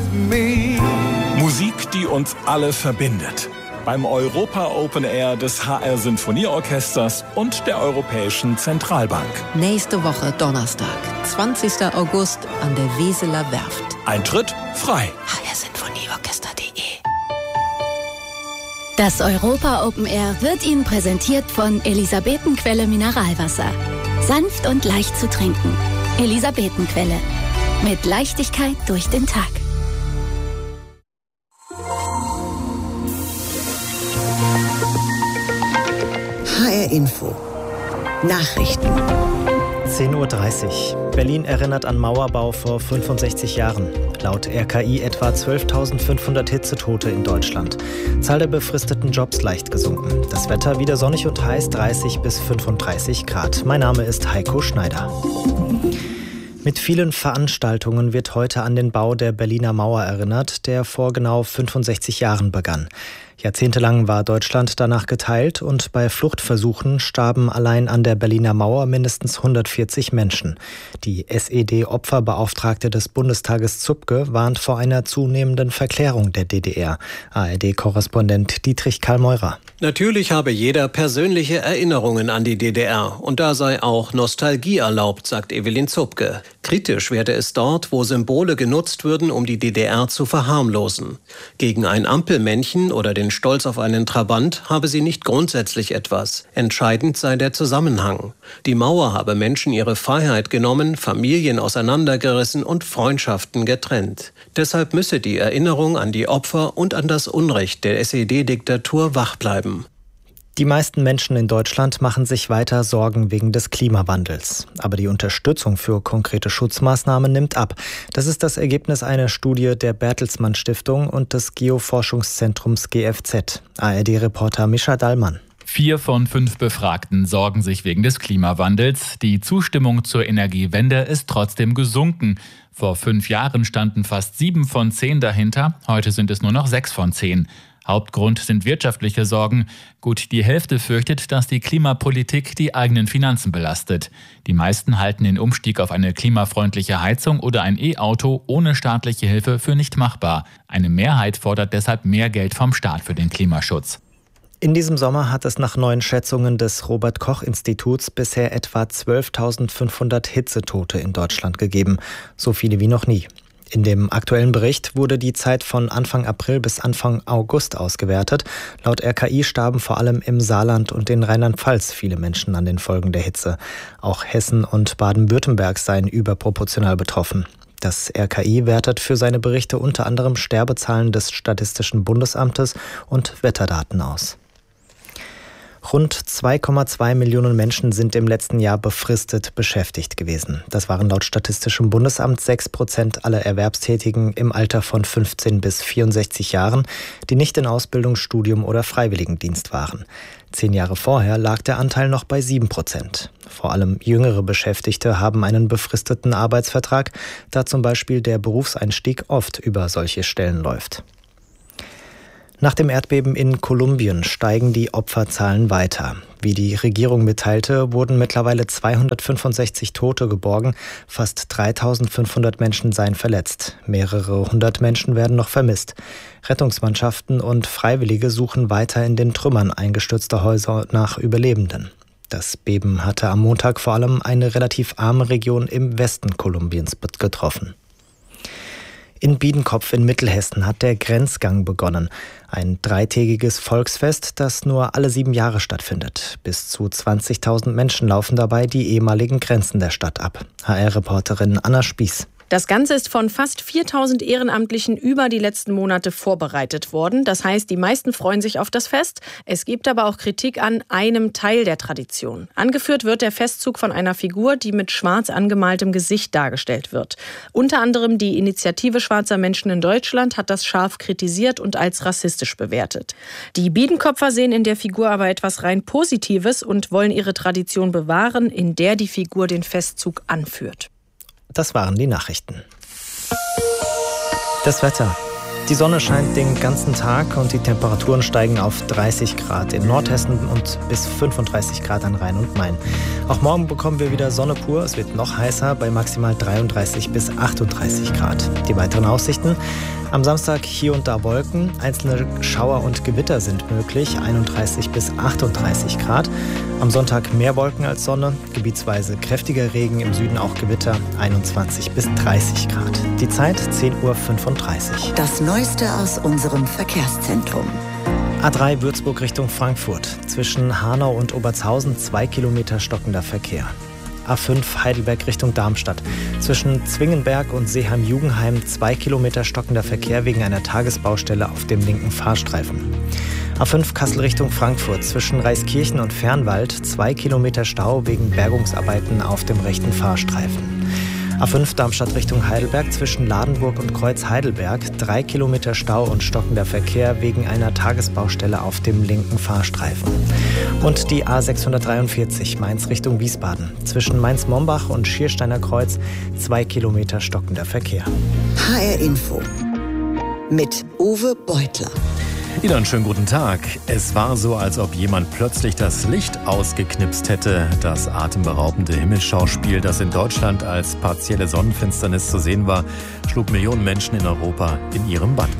Musik, die uns alle verbindet. Beim Europa Open Air des H R Sinfonieorchesters und der Europäischen Zentralbank. Nächste Woche Donnerstag, zwanzigster August an der Weseler Werft. Eintritt frei. h r sinfonieorchester punkt d e. Das Europa Open Air wird Ihnen präsentiert von Elisabetenquelle Mineralwasser. Sanft und leicht zu trinken. Elisabetenquelle. Mit Leichtigkeit durch den Tag. H R Info. Nachrichten. zehn Uhr dreißig. Berlin erinnert an Mauerbau vor fünfundsechzig Jahren. Laut R K I etwa zwölftausendfünfhundert Hitzetote in Deutschland. Zahl der befristeten Jobs leicht gesunken. Das Wetter wieder sonnig und heiß, dreißig bis fünfunddreißig Grad. Mein Name ist Heiko Schneider. Mit vielen Veranstaltungen wird heute an den Bau der Berliner Mauer erinnert, der vor genau fünfundsechzig Jahren begann. Jahrzehntelang war Deutschland danach geteilt und bei Fluchtversuchen starben allein an der Berliner Mauer mindestens hundertvierzig Menschen. Die S E D-Opferbeauftragte des Bundestages Zupke warnt vor einer zunehmenden Verklärung der D D R. A R D-Korrespondent Dietrich Karl-Meurer. Natürlich habe jeder persönliche Erinnerungen an die D D R und da sei auch Nostalgie erlaubt, sagt Evelyn Zupke. Kritisch werde es dort, wo Symbole genutzt würden, um die D D R zu verharmlosen. Gegen ein Ampelmännchen oder den Stolz auf einen Trabant habe sie nicht grundsätzlich etwas. Entscheidend sei der Zusammenhang. Die Mauer habe Menschen ihre Freiheit genommen, Familien auseinandergerissen und Freundschaften getrennt. Deshalb müsse die Erinnerung an die Opfer und an das Unrecht der S E D-Diktatur wach bleiben. Die meisten Menschen in Deutschland machen sich weiter Sorgen wegen des Klimawandels. Aber die Unterstützung für konkrete Schutzmaßnahmen nimmt ab. Das ist das Ergebnis einer Studie der Bertelsmann Stiftung und des Geoforschungszentrums G F Z. A R D-Reporter Mischa Dallmann. Vier von fünf Befragten sorgen sich wegen des Klimawandels. Die Zustimmung zur Energiewende ist trotzdem gesunken. Vor fünf Jahren standen fast sieben von zehn dahinter. Heute sind es nur noch sechs von zehn. Hauptgrund sind wirtschaftliche Sorgen. Gut die Hälfte fürchtet, dass die Klimapolitik die eigenen Finanzen belastet. Die meisten halten den Umstieg auf eine klimafreundliche Heizung oder ein E-Auto ohne staatliche Hilfe für nicht machbar. Eine Mehrheit fordert deshalb mehr Geld vom Staat für den Klimaschutz. In diesem Sommer hat es nach neuen Schätzungen des Robert-Koch-Instituts bisher etwa zwölftausendfünfhundert Hitzetote in Deutschland gegeben. So viele wie noch nie. In dem aktuellen Bericht wurde die Zeit von Anfang April bis Anfang August ausgewertet. Laut R K I starben vor allem im Saarland und in Rheinland-Pfalz viele Menschen an den Folgen der Hitze. Auch Hessen und Baden-Württemberg seien überproportional betroffen. Das R K I wertet für seine Berichte unter anderem Sterbezahlen des Statistischen Bundesamtes und Wetterdaten aus. Rund zwei Komma zwei Millionen Menschen sind im letzten Jahr befristet beschäftigt gewesen. Das waren laut Statistischem Bundesamt sechs Prozent aller Erwerbstätigen im Alter von fünfzehn bis vierundsechzig Jahren, die nicht in Ausbildung, Studium oder Freiwilligendienst waren. Zehn Jahre vorher lag der Anteil noch bei sieben Prozent. Vor allem jüngere Beschäftigte haben einen befristeten Arbeitsvertrag, da zum Beispiel der Berufseinstieg oft über solche Stellen läuft. Nach dem Erdbeben in Kolumbien steigen die Opferzahlen weiter. Wie die Regierung mitteilte, wurden mittlerweile zweihundertfünfundsechzig Tote geborgen, fast dreitausendfünfhundert Menschen seien verletzt. Mehrere hundert Menschen werden noch vermisst. Rettungsmannschaften und Freiwillige suchen weiter in den Trümmern eingestürzter Häuser nach Überlebenden. Das Beben hatte am Montag vor allem eine relativ arme Region im Westen Kolumbiens getroffen. In Biedenkopf in Mittelhessen hat der Grenzgang begonnen. Ein dreitägiges Volksfest, das nur alle sieben Jahre stattfindet. Bis zu zwanzigtausend Menschen laufen dabei die ehemaligen Grenzen der Stadt ab. H R-Reporterin Anna Spieß. Das Ganze ist von fast viertausend Ehrenamtlichen über die letzten Monate vorbereitet worden. Das heißt, die meisten freuen sich auf das Fest. Es gibt aber auch Kritik an einem Teil der Tradition. Angeführt wird der Festzug von einer Figur, die mit schwarz angemaltem Gesicht dargestellt wird. Unter anderem die Initiative Schwarzer Menschen in Deutschland hat das scharf kritisiert und als rassistisch bewertet. Die Biedenkopfer sehen in der Figur aber etwas rein Positives und wollen ihre Tradition bewahren, in der die Figur den Festzug anführt. Das waren die Nachrichten. Das Wetter. Die Sonne scheint den ganzen Tag und die Temperaturen steigen auf dreißig Grad in Nordhessen und bis fünfunddreißig Grad an Rhein und Main. Auch morgen bekommen wir wieder Sonne pur. Es wird noch heißer bei maximal dreiunddreißig bis achtunddreißig Grad. Die weiteren Aussichten. Am Samstag hier und da Wolken. Einzelne Schauer und Gewitter sind möglich. einunddreißig bis achtunddreißig Grad. Am Sonntag mehr Wolken als Sonne. Gebietsweise kräftiger Regen, im Süden auch Gewitter. einundzwanzig bis dreißig Grad. Die Zeit zehn Uhr fünfunddreißig. Das Neueste aus unserem Verkehrszentrum. A drei Würzburg Richtung Frankfurt. Zwischen Hanau und Obertshausen zwei Kilometer stockender Verkehr. A fünf Heidelberg Richtung Darmstadt. Zwischen Zwingenberg und Seeheim-Jugenheim zwei Kilometer stockender Verkehr wegen einer Tagesbaustelle auf dem linken Fahrstreifen. A fünf Kassel Richtung Frankfurt. Zwischen Reiskirchen und Fernwald zwei Kilometer Stau wegen Bergungsarbeiten auf dem rechten Fahrstreifen. A fünf Darmstadt Richtung Heidelberg zwischen Ladenburg und Kreuz Heidelberg drei Kilometer Stau und stockender Verkehr wegen einer Tagesbaustelle auf dem linken Fahrstreifen. Und die A sechshundertdreiundvierzig Mainz Richtung Wiesbaden zwischen Mainz-Mombach und Schiersteiner Kreuz zwei Kilometer stockender Verkehr. H R Info mit Uwe Beutler. Wieder einen schönen guten Tag. Es war so, als ob jemand plötzlich das Licht ausgeknipst hätte. Das atemberaubende Himmelsschauspiel, das in Deutschland als partielle Sonnenfinsternis zu sehen war, schlug Millionen Menschen in Europa in ihrem Bann.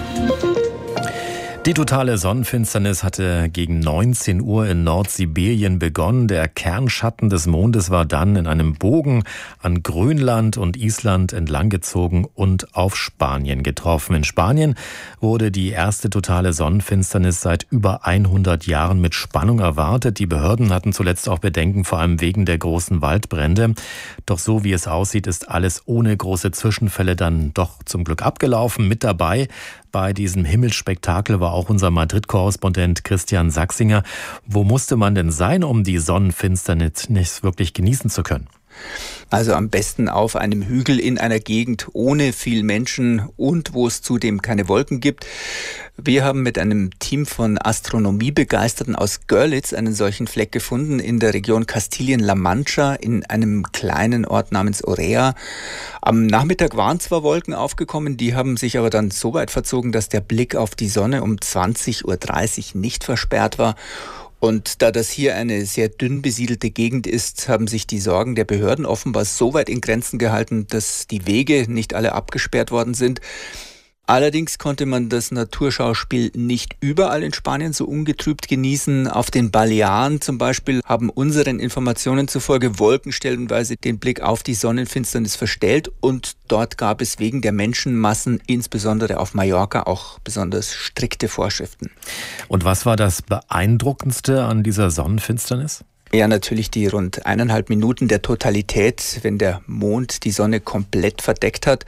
Die totale Sonnenfinsternis hatte gegen neunzehn Uhr in Nordsibirien begonnen. Der Kernschatten des Mondes war dann in einem Bogen an Grönland und Island entlanggezogen und auf Spanien getroffen. In Spanien wurde die erste totale Sonnenfinsternis seit über hundert Jahren mit Spannung erwartet. Die Behörden hatten zuletzt auch Bedenken, vor allem wegen der großen Waldbrände. Doch so wie es aussieht, ist alles ohne große Zwischenfälle dann doch zum Glück abgelaufen. Mit dabei bei diesem Himmelsspektakel war auch unser Madrid-Korrespondent Christian Sachsinger. Wo musste man denn sein, um die Sonnenfinsternis nicht wirklich genießen zu können? Also am besten auf einem Hügel in einer Gegend ohne viel Menschen und wo es zudem keine Wolken gibt. Wir haben mit einem Team von Astronomiebegeisterten aus Görlitz einen solchen Fleck gefunden in der Region Kastilien-La Mancha in einem kleinen Ort namens Orea. Am Nachmittag waren zwar Wolken aufgekommen, die haben sich aber dann so weit verzogen, dass der Blick auf die Sonne um zwanzig Uhr dreißig nicht versperrt war. Und da das hier eine sehr dünn besiedelte Gegend ist, haben sich die Sorgen der Behörden offenbar so weit in Grenzen gehalten, dass die Wege nicht alle abgesperrt worden sind. Allerdings konnte man das Naturschauspiel nicht überall in Spanien so ungetrübt genießen. Auf den Balearen zum Beispiel haben unseren Informationen zufolge Wolken stellenweise den Blick auf die Sonnenfinsternis verstellt und dort gab es wegen der Menschenmassen, insbesondere auf Mallorca, auch besonders strikte Vorschriften. Und was war das Beeindruckendste an dieser Sonnenfinsternis? Ja, natürlich die rund eineinhalb Minuten der Totalität, wenn der Mond die Sonne komplett verdeckt hat.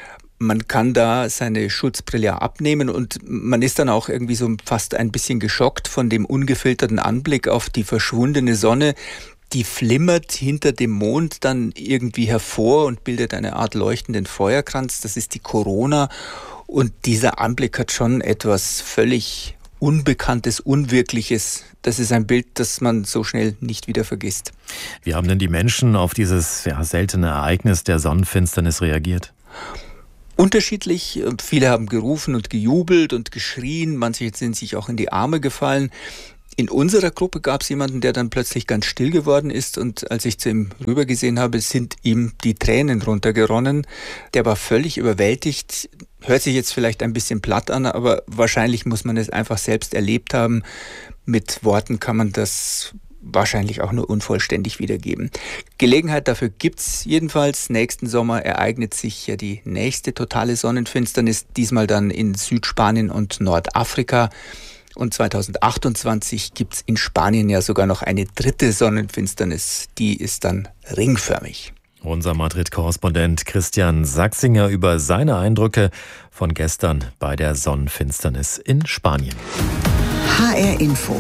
Man kann da seine Schutzbrille abnehmen und man ist dann auch irgendwie so fast ein bisschen geschockt von dem ungefilterten Anblick auf die verschwundene Sonne. Die flimmert hinter dem Mond dann irgendwie hervor und bildet eine Art leuchtenden Feuerkranz. Das ist die Corona und dieser Anblick hat schon etwas völlig Unbekanntes, Unwirkliches. Das ist ein Bild, das man so schnell nicht wieder vergisst. Wie haben denn die Menschen auf dieses ja, seltene Ereignis der Sonnenfinsternis reagiert? Unterschiedlich. Viele haben gerufen und gejubelt und geschrien. Manche sind sich auch in die Arme gefallen. In unserer Gruppe gab es jemanden, der dann plötzlich ganz still geworden ist und als ich zu ihm rübergesehen habe, sind ihm die Tränen runtergeronnen. Der war völlig überwältigt. Hört sich jetzt vielleicht ein bisschen platt an, aber wahrscheinlich muss man es einfach selbst erlebt haben. Mit Worten kann man das wahrscheinlich auch nur unvollständig wiedergeben. Gelegenheit dafür gibt's jedenfalls. Nächsten Sommer ereignet sich ja die nächste totale Sonnenfinsternis, diesmal dann in Südspanien und Nordafrika. Und zweitausendachtundzwanzig gibt's in Spanien ja sogar noch eine dritte Sonnenfinsternis. Die ist dann ringförmig. Unser Madrid-Korrespondent Christian Sachsinger über seine Eindrücke von gestern bei der Sonnenfinsternis in Spanien. H R Info.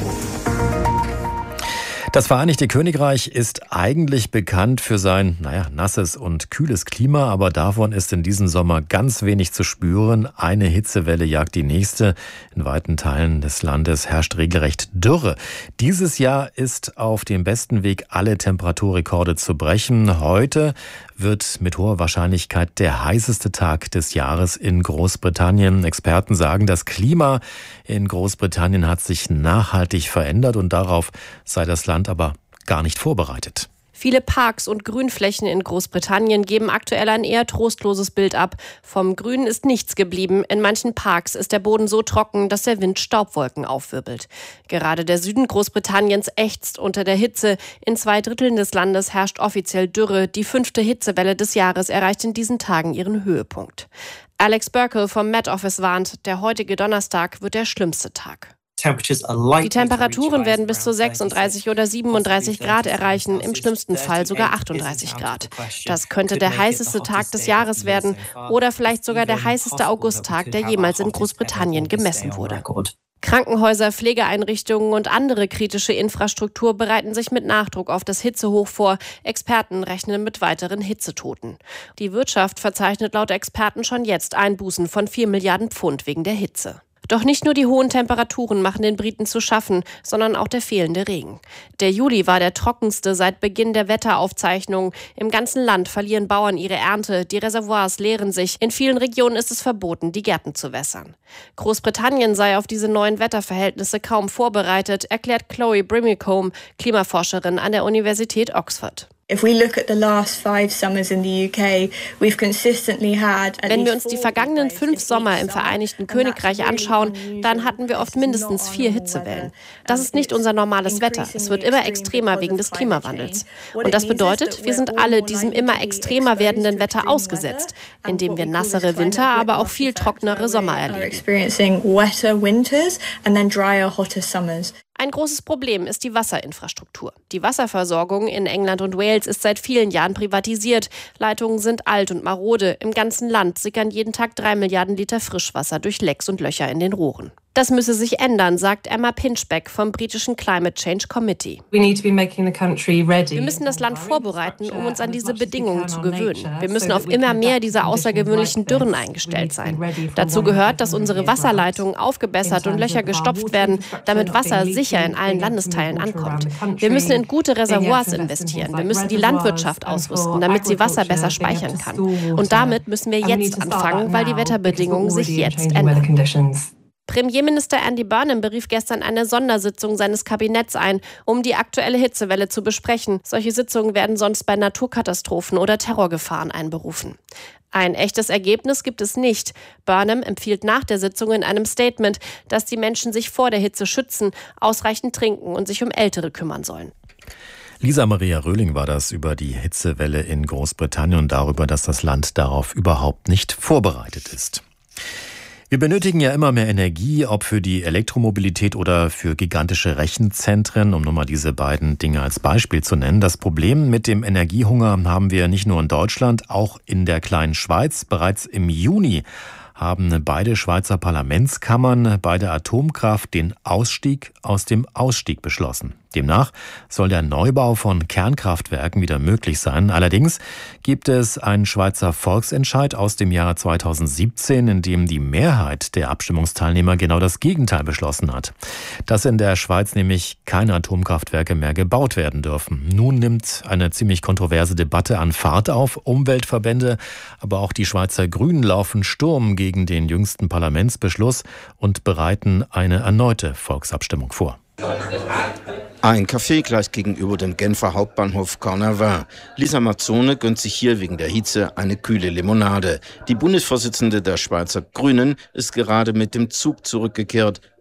Das Vereinigte Königreich ist eigentlich bekannt für sein, naja, nasses und kühles Klima, aber davon ist in diesem Sommer ganz wenig zu spüren. Eine Hitzewelle jagt die nächste. In weiten Teilen des Landes herrscht regelrecht Dürre. Dieses Jahr ist auf dem besten Weg, alle Temperaturrekorde zu brechen. Heute wird mit hoher Wahrscheinlichkeit der heißeste Tag des Jahres in Großbritannien. Experten sagen, das Klima in Großbritannien hat sich nachhaltig verändert und darauf sei das Land aber gar nicht vorbereitet. Viele Parks und Grünflächen in Großbritannien geben aktuell ein eher trostloses Bild ab. Vom Grün ist nichts geblieben. In manchen Parks ist der Boden so trocken, dass der Wind Staubwolken aufwirbelt. Gerade der Süden Großbritanniens ächzt unter der Hitze. In zwei Dritteln des Landes herrscht offiziell Dürre. Die fünfte Hitzewelle des Jahres erreicht in diesen Tagen ihren Höhepunkt. Alex Burkle vom Met Office warnt, der heutige Donnerstag wird der schlimmste Tag. Die Temperaturen werden bis zu sechsunddreißig oder siebenunddreißig Grad erreichen, im schlimmsten Fall sogar achtunddreißig Grad. Das könnte der heißeste Tag des Jahres werden oder vielleicht sogar der heißeste Augusttag, der jemals in Großbritannien gemessen wurde. Krankenhäuser, Pflegeeinrichtungen und andere kritische Infrastruktur bereiten sich mit Nachdruck auf das Hitzehoch vor. Experten rechnen mit weiteren Hitzetoten. Die Wirtschaft verzeichnet laut Experten schon jetzt Einbußen von vier Milliarden Pfund wegen der Hitze. Doch nicht nur die hohen Temperaturen machen den Briten zu schaffen, sondern auch der fehlende Regen. Der Juli war der trockenste seit Beginn der Wetteraufzeichnungen. Im ganzen Land verlieren Bauern ihre Ernte, die Reservoirs leeren sich. In vielen Regionen ist es verboten, die Gärten zu wässern. Großbritannien sei auf diese neuen Wetterverhältnisse kaum vorbereitet, erklärt Chloe Brimicombe, Klimaforscherin an der Universität Oxford. Wenn wir uns die vergangenen fünf Sommer im Vereinigten Königreich anschauen, dann hatten wir oft mindestens vier Hitzewellen. Das ist nicht unser normales Wetter. Es wird immer extremer wegen des Klimawandels. Und das bedeutet, wir sind alle diesem immer extremer werdenden Wetter ausgesetzt, indem wir nassere Winter, aber auch viel trockenere Sommer erleben. Ein großes Problem ist die Wasserinfrastruktur. Die Wasserversorgung in England und Wales ist seit vielen Jahren privatisiert. Leitungen sind alt und marode. Im ganzen Land sickern jeden Tag drei Milliarden Liter Frischwasser durch Lecks und Löcher in den Rohren. Das müsse sich ändern, sagt Emma Pinchbeck vom britischen Climate Change Committee. Wir müssen das Land vorbereiten, um uns an diese Bedingungen zu gewöhnen. Wir müssen auf immer mehr dieser außergewöhnlichen Dürren eingestellt sein. Dazu gehört, dass unsere Wasserleitungen aufgebessert und Löcher gestopft werden, damit Wasser sicher in allen Landesteilen ankommt. Wir müssen in gute Reservoirs investieren. Wir müssen die Landwirtschaft ausrüsten, damit sie Wasser besser speichern kann. Und damit müssen wir jetzt anfangen, weil die Wetterbedingungen sich jetzt ändern. Premierminister Andy Burnham berief gestern eine Sondersitzung seines Kabinetts ein, um die aktuelle Hitzewelle zu besprechen. Solche Sitzungen werden sonst bei Naturkatastrophen oder Terrorgefahren einberufen. Ein echtes Ergebnis gibt es nicht. Burnham empfiehlt nach der Sitzung in einem Statement, dass die Menschen sich vor der Hitze schützen, ausreichend trinken und sich um Ältere kümmern sollen. Lisa Maria Röhling war das über die Hitzewelle in Großbritannien und darüber, dass das Land darauf überhaupt nicht vorbereitet ist. Wir benötigen ja immer mehr Energie, ob für die Elektromobilität oder für gigantische Rechenzentren, um nur mal diese beiden Dinge als Beispiel zu nennen. Das Problem mit dem Energiehunger haben wir nicht nur in Deutschland, auch in der kleinen Schweiz. Bereits im Juni haben beide Schweizer Parlamentskammern bei der Atomkraft den Ausstieg aus dem Ausstieg beschlossen. Demnach soll der Neubau von Kernkraftwerken wieder möglich sein. Allerdings gibt es einen Schweizer Volksentscheid aus dem Jahr zweitausendsiebzehn, in dem die Mehrheit der Abstimmungsteilnehmer genau das Gegenteil beschlossen hat. Dass in der Schweiz nämlich keine Atomkraftwerke mehr gebaut werden dürfen. Nun nimmt eine ziemlich kontroverse Debatte an Fahrt auf. Umweltverbände, aber auch die Schweizer Grünen laufen Sturm gegen den jüngsten Parlamentsbeschluss und bereiten eine erneute Volksabstimmung vor. Ein Café gleich gegenüber dem Genfer Hauptbahnhof Cornavin. Lisa Mazzone gönnt sich hier wegen der Hitze eine kühle Limonade. Die Bundesvorsitzende der Schweizer Grünen ist gerade mit dem Zug zurückgekehrt.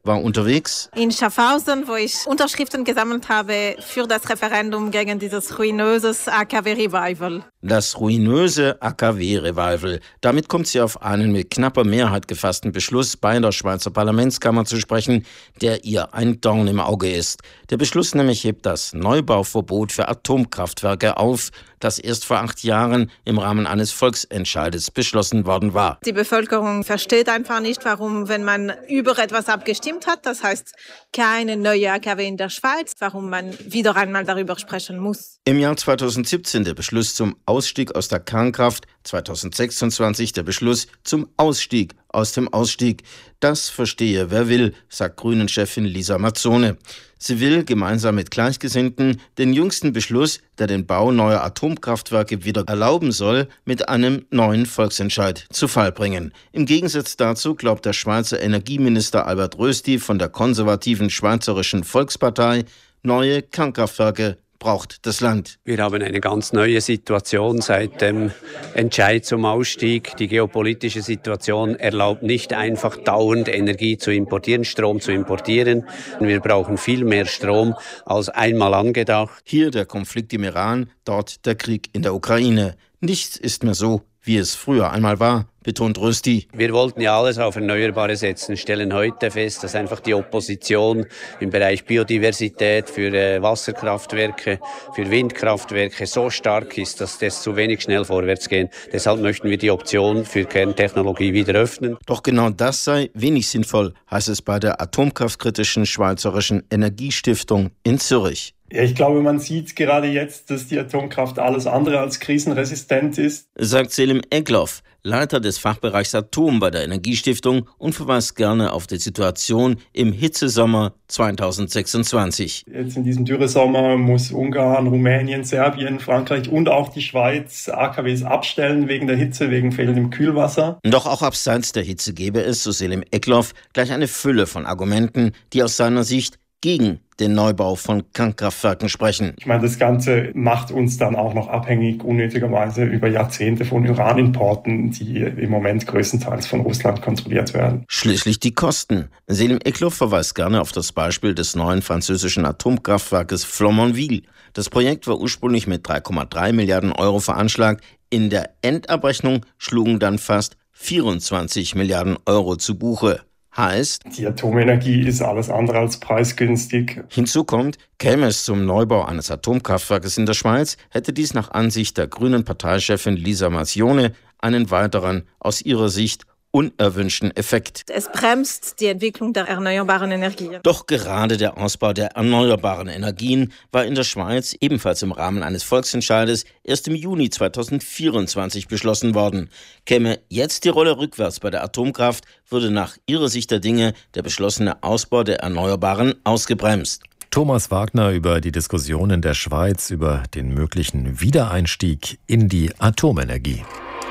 war unterwegs in Schaffhausen, wo ich Unterschriften gesammelt habe für das Referendum gegen dieses ruinöses A K W-Revival. Das ruinöse A K W-Revival. Damit kommt sie auf einen mit knapper Mehrheit gefassten Beschluss bei der Schweizer Parlamentskammer zu sprechen, der ihr ein Dorn im Auge ist. Der Beschluss nämlich hebt das Neubauverbot für Atomkraftwerke auf, das erst vor acht Jahren im Rahmen eines Volksentscheides beschlossen worden war. Die Bevölkerung versteht einfach nicht, warum, wenn man über etwas abgestimmt hat, das heißt keine neue A K W in der Schweiz, warum man wieder einmal darüber sprechen muss. Im Jahr zweitausendsiebzehn der Beschluss zum Ausstieg aus der Kernkraft, zweitausendsechsundzwanzig der Beschluss zum Ausstieg aus dem Ausstieg. Das verstehe wer will, sagt Grünen-Chefin Lisa Mazzone. Sie will gemeinsam mit Gleichgesinnten den jüngsten Beschluss, der den Bau neuer Atomkraftwerke wieder erlauben soll, mit einem neuen Volksentscheid zu Fall bringen. Im Gegensatz dazu glaubt der Schweizer Energieminister Albert Rösti von der konservativen Schweizerischen Volkspartei, neue Kernkraftwerke braucht das Land. Wir haben eine ganz neue Situation seit dem Entscheid zum Ausstieg. Die geopolitische Situation erlaubt nicht einfach dauernd Energie zu importieren, Strom zu importieren. Wir brauchen viel mehr Strom als einmal angedacht. Hier der Konflikt im Iran, dort der Krieg in der Ukraine. Nichts ist mehr so, wie es früher einmal war, betont Rösti. Wir wollten ja alles auf Erneuerbare setzen, stellen heute fest, dass einfach die Opposition im Bereich Biodiversität für äh, Wasserkraftwerke, für Windkraftwerke so stark ist, dass das zu wenig schnell vorwärts geht. Deshalb möchten wir die Option für Kerntechnologie wieder öffnen. Doch genau das sei wenig sinnvoll, heißt es bei der atomkraftkritischen Schweizerischen Energiestiftung in Zürich. Ja, ich glaube, man sieht gerade jetzt, dass die Atomkraft alles andere als krisenresistent ist, sagt Selim Egloff, Leiter des Fachbereichs Atom bei der Energiestiftung, und verweist gerne auf die Situation im Hitzesommer zweitausendsechsundzwanzig. Jetzt in diesem Dürresommer muss Ungarn, Rumänien, Serbien, Frankreich und auch die Schweiz A K Ws abstellen wegen der Hitze, wegen fehlendem Kühlwasser. Doch auch abseits der Hitze gäbe es, so Selim Egloff, gleich eine Fülle von Argumenten, die aus seiner Sicht gegen den Neubau von Kernkraftwerken sprechen. Ich meine, das Ganze macht uns dann auch noch abhängig, unnötigerweise über Jahrzehnte von Uranimporten, die im Moment größtenteils von Russland kontrolliert werden. Schließlich die Kosten. Selim Egloff verweist gerne auf das Beispiel des neuen französischen Atomkraftwerkes Flamanville. Das Projekt war ursprünglich mit drei Komma drei Milliarden Euro veranschlagt. In der Endabrechnung schlugen dann fast vierundzwanzig Milliarden Euro zu Buche. Heißt, die Atomenergie ist alles andere als preisgünstig. Hinzu kommt, käme es zum Neubau eines Atomkraftwerkes in der Schweiz, hätte dies nach Ansicht der grünen Parteichefin Lisa Mazzone einen weiteren, aus ihrer Sicht unerwünschten Effekt. Es bremst die Entwicklung der erneuerbaren Energien. Doch gerade der Ausbau der erneuerbaren Energien war in der Schweiz ebenfalls im Rahmen eines Volksentscheides erst im Juni zweitausendvierundzwanzig beschlossen worden. Käme jetzt die Rolle rückwärts bei der Atomkraft, würde nach ihrer Sicht der Dinge der beschlossene Ausbau der Erneuerbaren ausgebremst. Thomas Wagner über die Diskussion in der Schweiz über den möglichen Wiedereinstieg in die Atomenergie.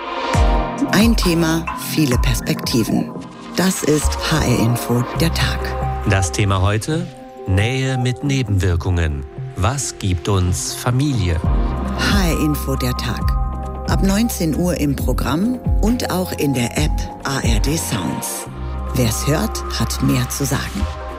Ein Thema, viele Perspektiven. Das ist H R-Info der Tag. Das Thema heute: Nähe mit Nebenwirkungen. Was gibt uns Familie? H R-Info der Tag. Ab neunzehn Uhr im Programm und auch in der App A R D Sounds. Wer's hört, hat mehr zu sagen.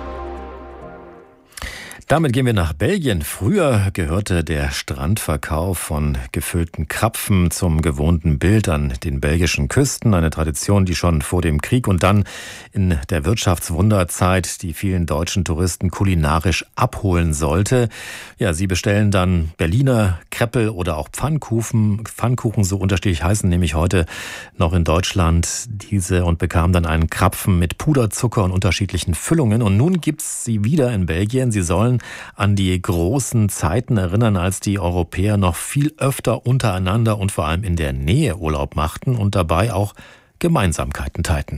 Damit gehen wir nach Belgien. Früher gehörte der Strandverkauf von gefüllten Krapfen zum gewohnten Bild an den belgischen Küsten. Eine Tradition, die schon vor dem Krieg und dann in der Wirtschaftswunderzeit die vielen deutschen Touristen kulinarisch abholen sollte. Ja, sie bestellen dann Berliner Kreppel oder auch Pfannkuchen, Pfannkuchen, so unterschiedlich heißen nämlich heute noch in Deutschland diese, und bekamen dann einen Krapfen mit Puderzucker und unterschiedlichen Füllungen. Und nun gibt's sie wieder in Belgien. Sie sollen an die großen Zeiten erinnern, als die Europäer noch viel öfter untereinander und vor allem in der Nähe Urlaub machten und dabei auch Gemeinsamkeiten teilten.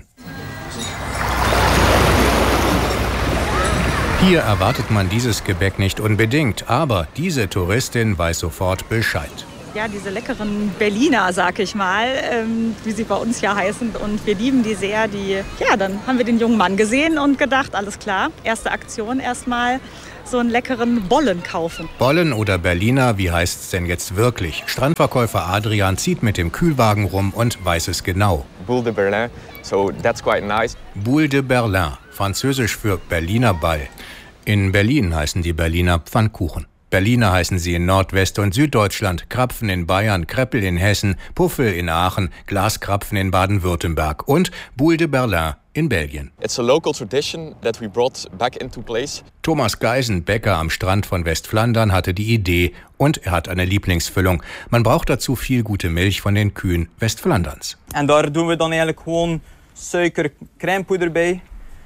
Hier erwartet man dieses Gebäck nicht unbedingt, aber diese Touristin weiß sofort Bescheid. Ja, diese leckeren Berliner, sag ich mal, ähm, wie sie bei uns ja heißen. Und wir lieben die sehr. Die, ja, dann haben wir den jungen Mann gesehen und gedacht, alles klar, erste Aktion erstmal so einen leckeren Bollen kaufen. Bollen oder Berliner, wie heißt's denn jetzt wirklich? Strandverkäufer Adrian zieht mit dem Kühlwagen rum und weiß es genau. Boule de Berlin, so that's quite nice. Boule de Berlin, französisch für Berliner Ball. In Berlin heißen die Berliner Pfannkuchen. Berliner heißen sie in Nordwest- und Süddeutschland, Krapfen in Bayern, Kreppel in Hessen, Puffel in Aachen, Glaskrapfen in Baden-Württemberg und Boule de Berlin in Belgien. It's a local tradition that we brought back into place. Thomas Geisen, Bäcker am Strand von Westflandern, hatte die Idee und er hat eine Lieblingsfüllung. Man braucht dazu viel gute Milch von den Kühen Westflanderns. En daar doen we dan eigenlijk gewoon suiker, crèmepoeder bij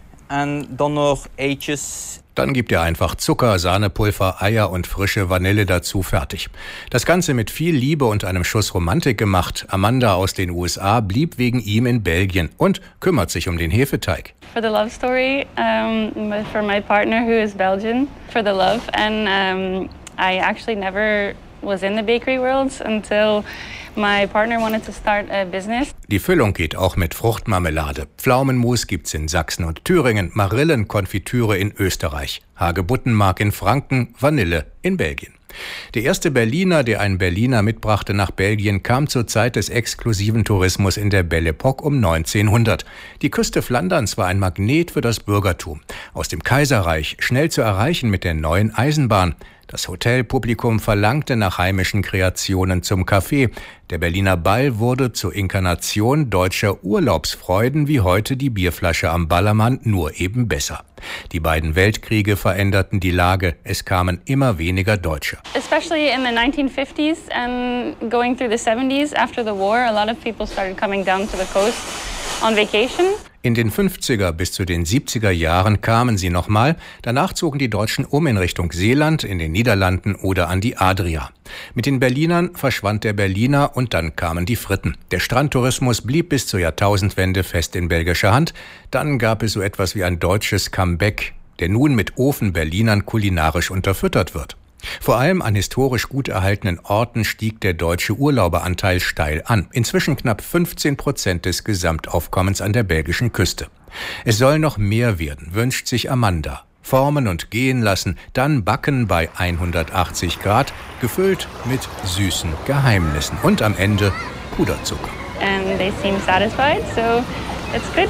en dan nog eitjes. Dann gibt er einfach Zucker, Sahnepulver, Eier und frische Vanille dazu, fertig. Das Ganze mit viel Liebe und einem Schuss Romantik gemacht. Amanda aus den U S A blieb wegen ihm in Belgien und kümmert sich um den Hefeteig. For the love story, um, for my partner who is Belgian, for the love. And um, I actually never was in the bakery world until my partner wanted to start a business. Die Füllung geht auch mit Fruchtmarmelade. Pflaumenmus gibt's in Sachsen und Thüringen, Marillenkonfitüre in Österreich, Hagebuttenmark in Franken, Vanille in Belgien. Der erste Berliner, der einen Berliner mitbrachte nach Belgien, kam zur Zeit des exklusiven Tourismus in der Belle Epoque um neunzehnhundert. Die Küste Flanderns war ein Magnet für das Bürgertum. Aus dem Kaiserreich schnell zu erreichen mit der neuen Eisenbahn. Das Hotelpublikum verlangte nach heimischen Kreationen zum Café. Der Berliner Ball wurde zur Inkarnation deutscher Urlaubsfreuden wie heute die Bierflasche am Ballermann, nur eben besser. Die beiden Weltkriege veränderten die Lage. Es kamen immer weniger Deutsche. Especially in the nineteen fifties and going through the seventies after the war, a lot of people started coming down to the coast on vacation. In den fünfziger bis zu den siebziger Jahren kamen sie nochmal. Danach zogen die Deutschen um in Richtung Seeland, in den Niederlanden oder an die Adria. Mit den Berlinern verschwand der Berliner und dann kamen die Fritten. Der Strandtourismus blieb bis zur Jahrtausendwende fest in belgischer Hand. Dann gab es so etwas wie ein deutsches Comeback, der nun mit Ofen-Berlinern kulinarisch unterfüttert wird. Vor allem an historisch gut erhaltenen Orten stieg der deutsche Urlauberanteil steil an. Inzwischen knapp fünfzehn Prozent des Gesamtaufkommens an der belgischen Küste. Es soll noch mehr werden, wünscht sich Amanda. Formen und gehen lassen, dann backen bei hundertachtzig Grad, gefüllt mit süßen Geheimnissen und am Ende Puderzucker. And they seem satisfied, so it's good.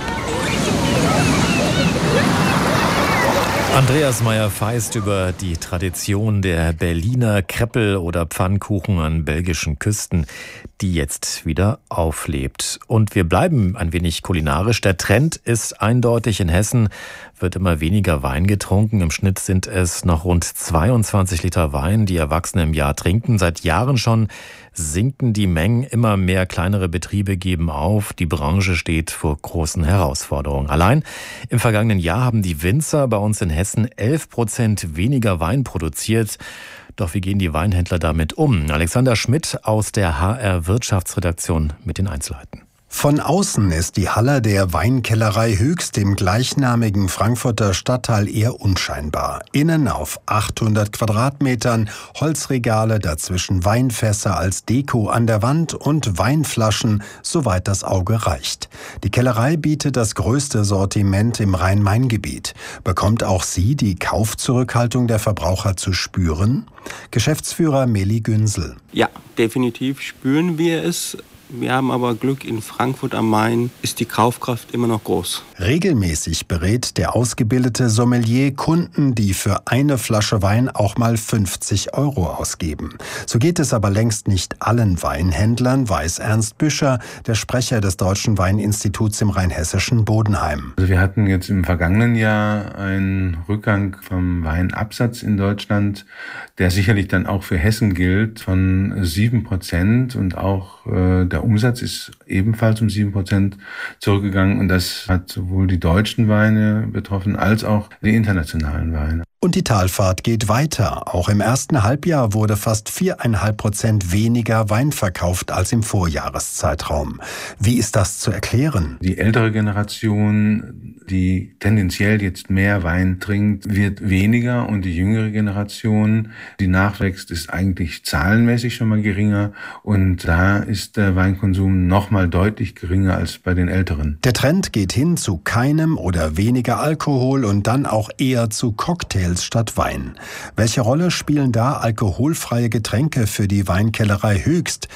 Andreas Meyer-Feist über die Tradition der Berliner Kreppel oder Pfannkuchen an belgischen Küsten, die jetzt wieder auflebt. Und wir bleiben ein wenig kulinarisch. Der Trend ist eindeutig. In Hessen wird immer weniger Wein getrunken. Im Schnitt sind es noch rund zweiundzwanzig Liter Wein, die Erwachsene im Jahr trinken. Seit Jahren schon sinken die Mengen. Immer mehr kleinere Betriebe geben auf. Die Branche steht vor großen Herausforderungen. Allein im vergangenen Jahr haben die Winzer bei uns in Hessen elf Prozent weniger Wein produziert. Doch wie gehen die Weinhändler damit um? Alexander Schmidt aus der H R Wirtschaftsredaktion mit den Einzelheiten. Von außen ist die Halle der Weinkellerei Höchst im gleichnamigen Frankfurter Stadtteil eher unscheinbar. Innen auf achthundert Quadratmetern, Holzregale, dazwischen Weinfässer als Deko an der Wand und Weinflaschen, soweit das Auge reicht. Die Kellerei bietet das größte Sortiment im Rhein-Main-Gebiet. Bekommt auch sie die Kaufzurückhaltung der Verbraucher zu spüren? Geschäftsführer Meli Günsel. Ja, definitiv spüren wir es. Wir haben aber Glück, in Frankfurt am Main ist die Kaufkraft immer noch groß. Regelmäßig berät der ausgebildete Sommelier Kunden, die für eine Flasche Wein auch mal fünfzig Euro ausgeben. So geht es aber längst nicht allen Weinhändlern, weiß Ernst Büscher, der Sprecher des Deutschen Weininstituts im rheinhessischen Bodenheim. Also wir hatten jetzt im vergangenen Jahr einen Rückgang vom Weinabsatz in Deutschland, der sicherlich dann auch für Hessen gilt, von sieben Prozent und auch äh, der Umsatz ist ebenfalls um sieben Prozent zurückgegangen und das hat sowohl die deutschen Weine betroffen als auch die internationalen Weine. Und die Talfahrt geht weiter. Auch im ersten Halbjahr wurde fast viereinhalb Prozent weniger Wein verkauft als im Vorjahreszeitraum. Wie ist das zu erklären? Die ältere Generation, die tendenziell jetzt mehr Wein trinkt, wird weniger und die jüngere Generation, die nachwächst, ist eigentlich zahlenmäßig schon mal geringer und da ist der Weinkonsum noch mal deutlich geringer als bei den Älteren. Der Trend geht hin zu keinem oder weniger Alkohol und dann auch eher zu Cocktails statt Wein. Welche Rolle spielen da alkoholfreie Getränke für die Weinkellerei Höchst?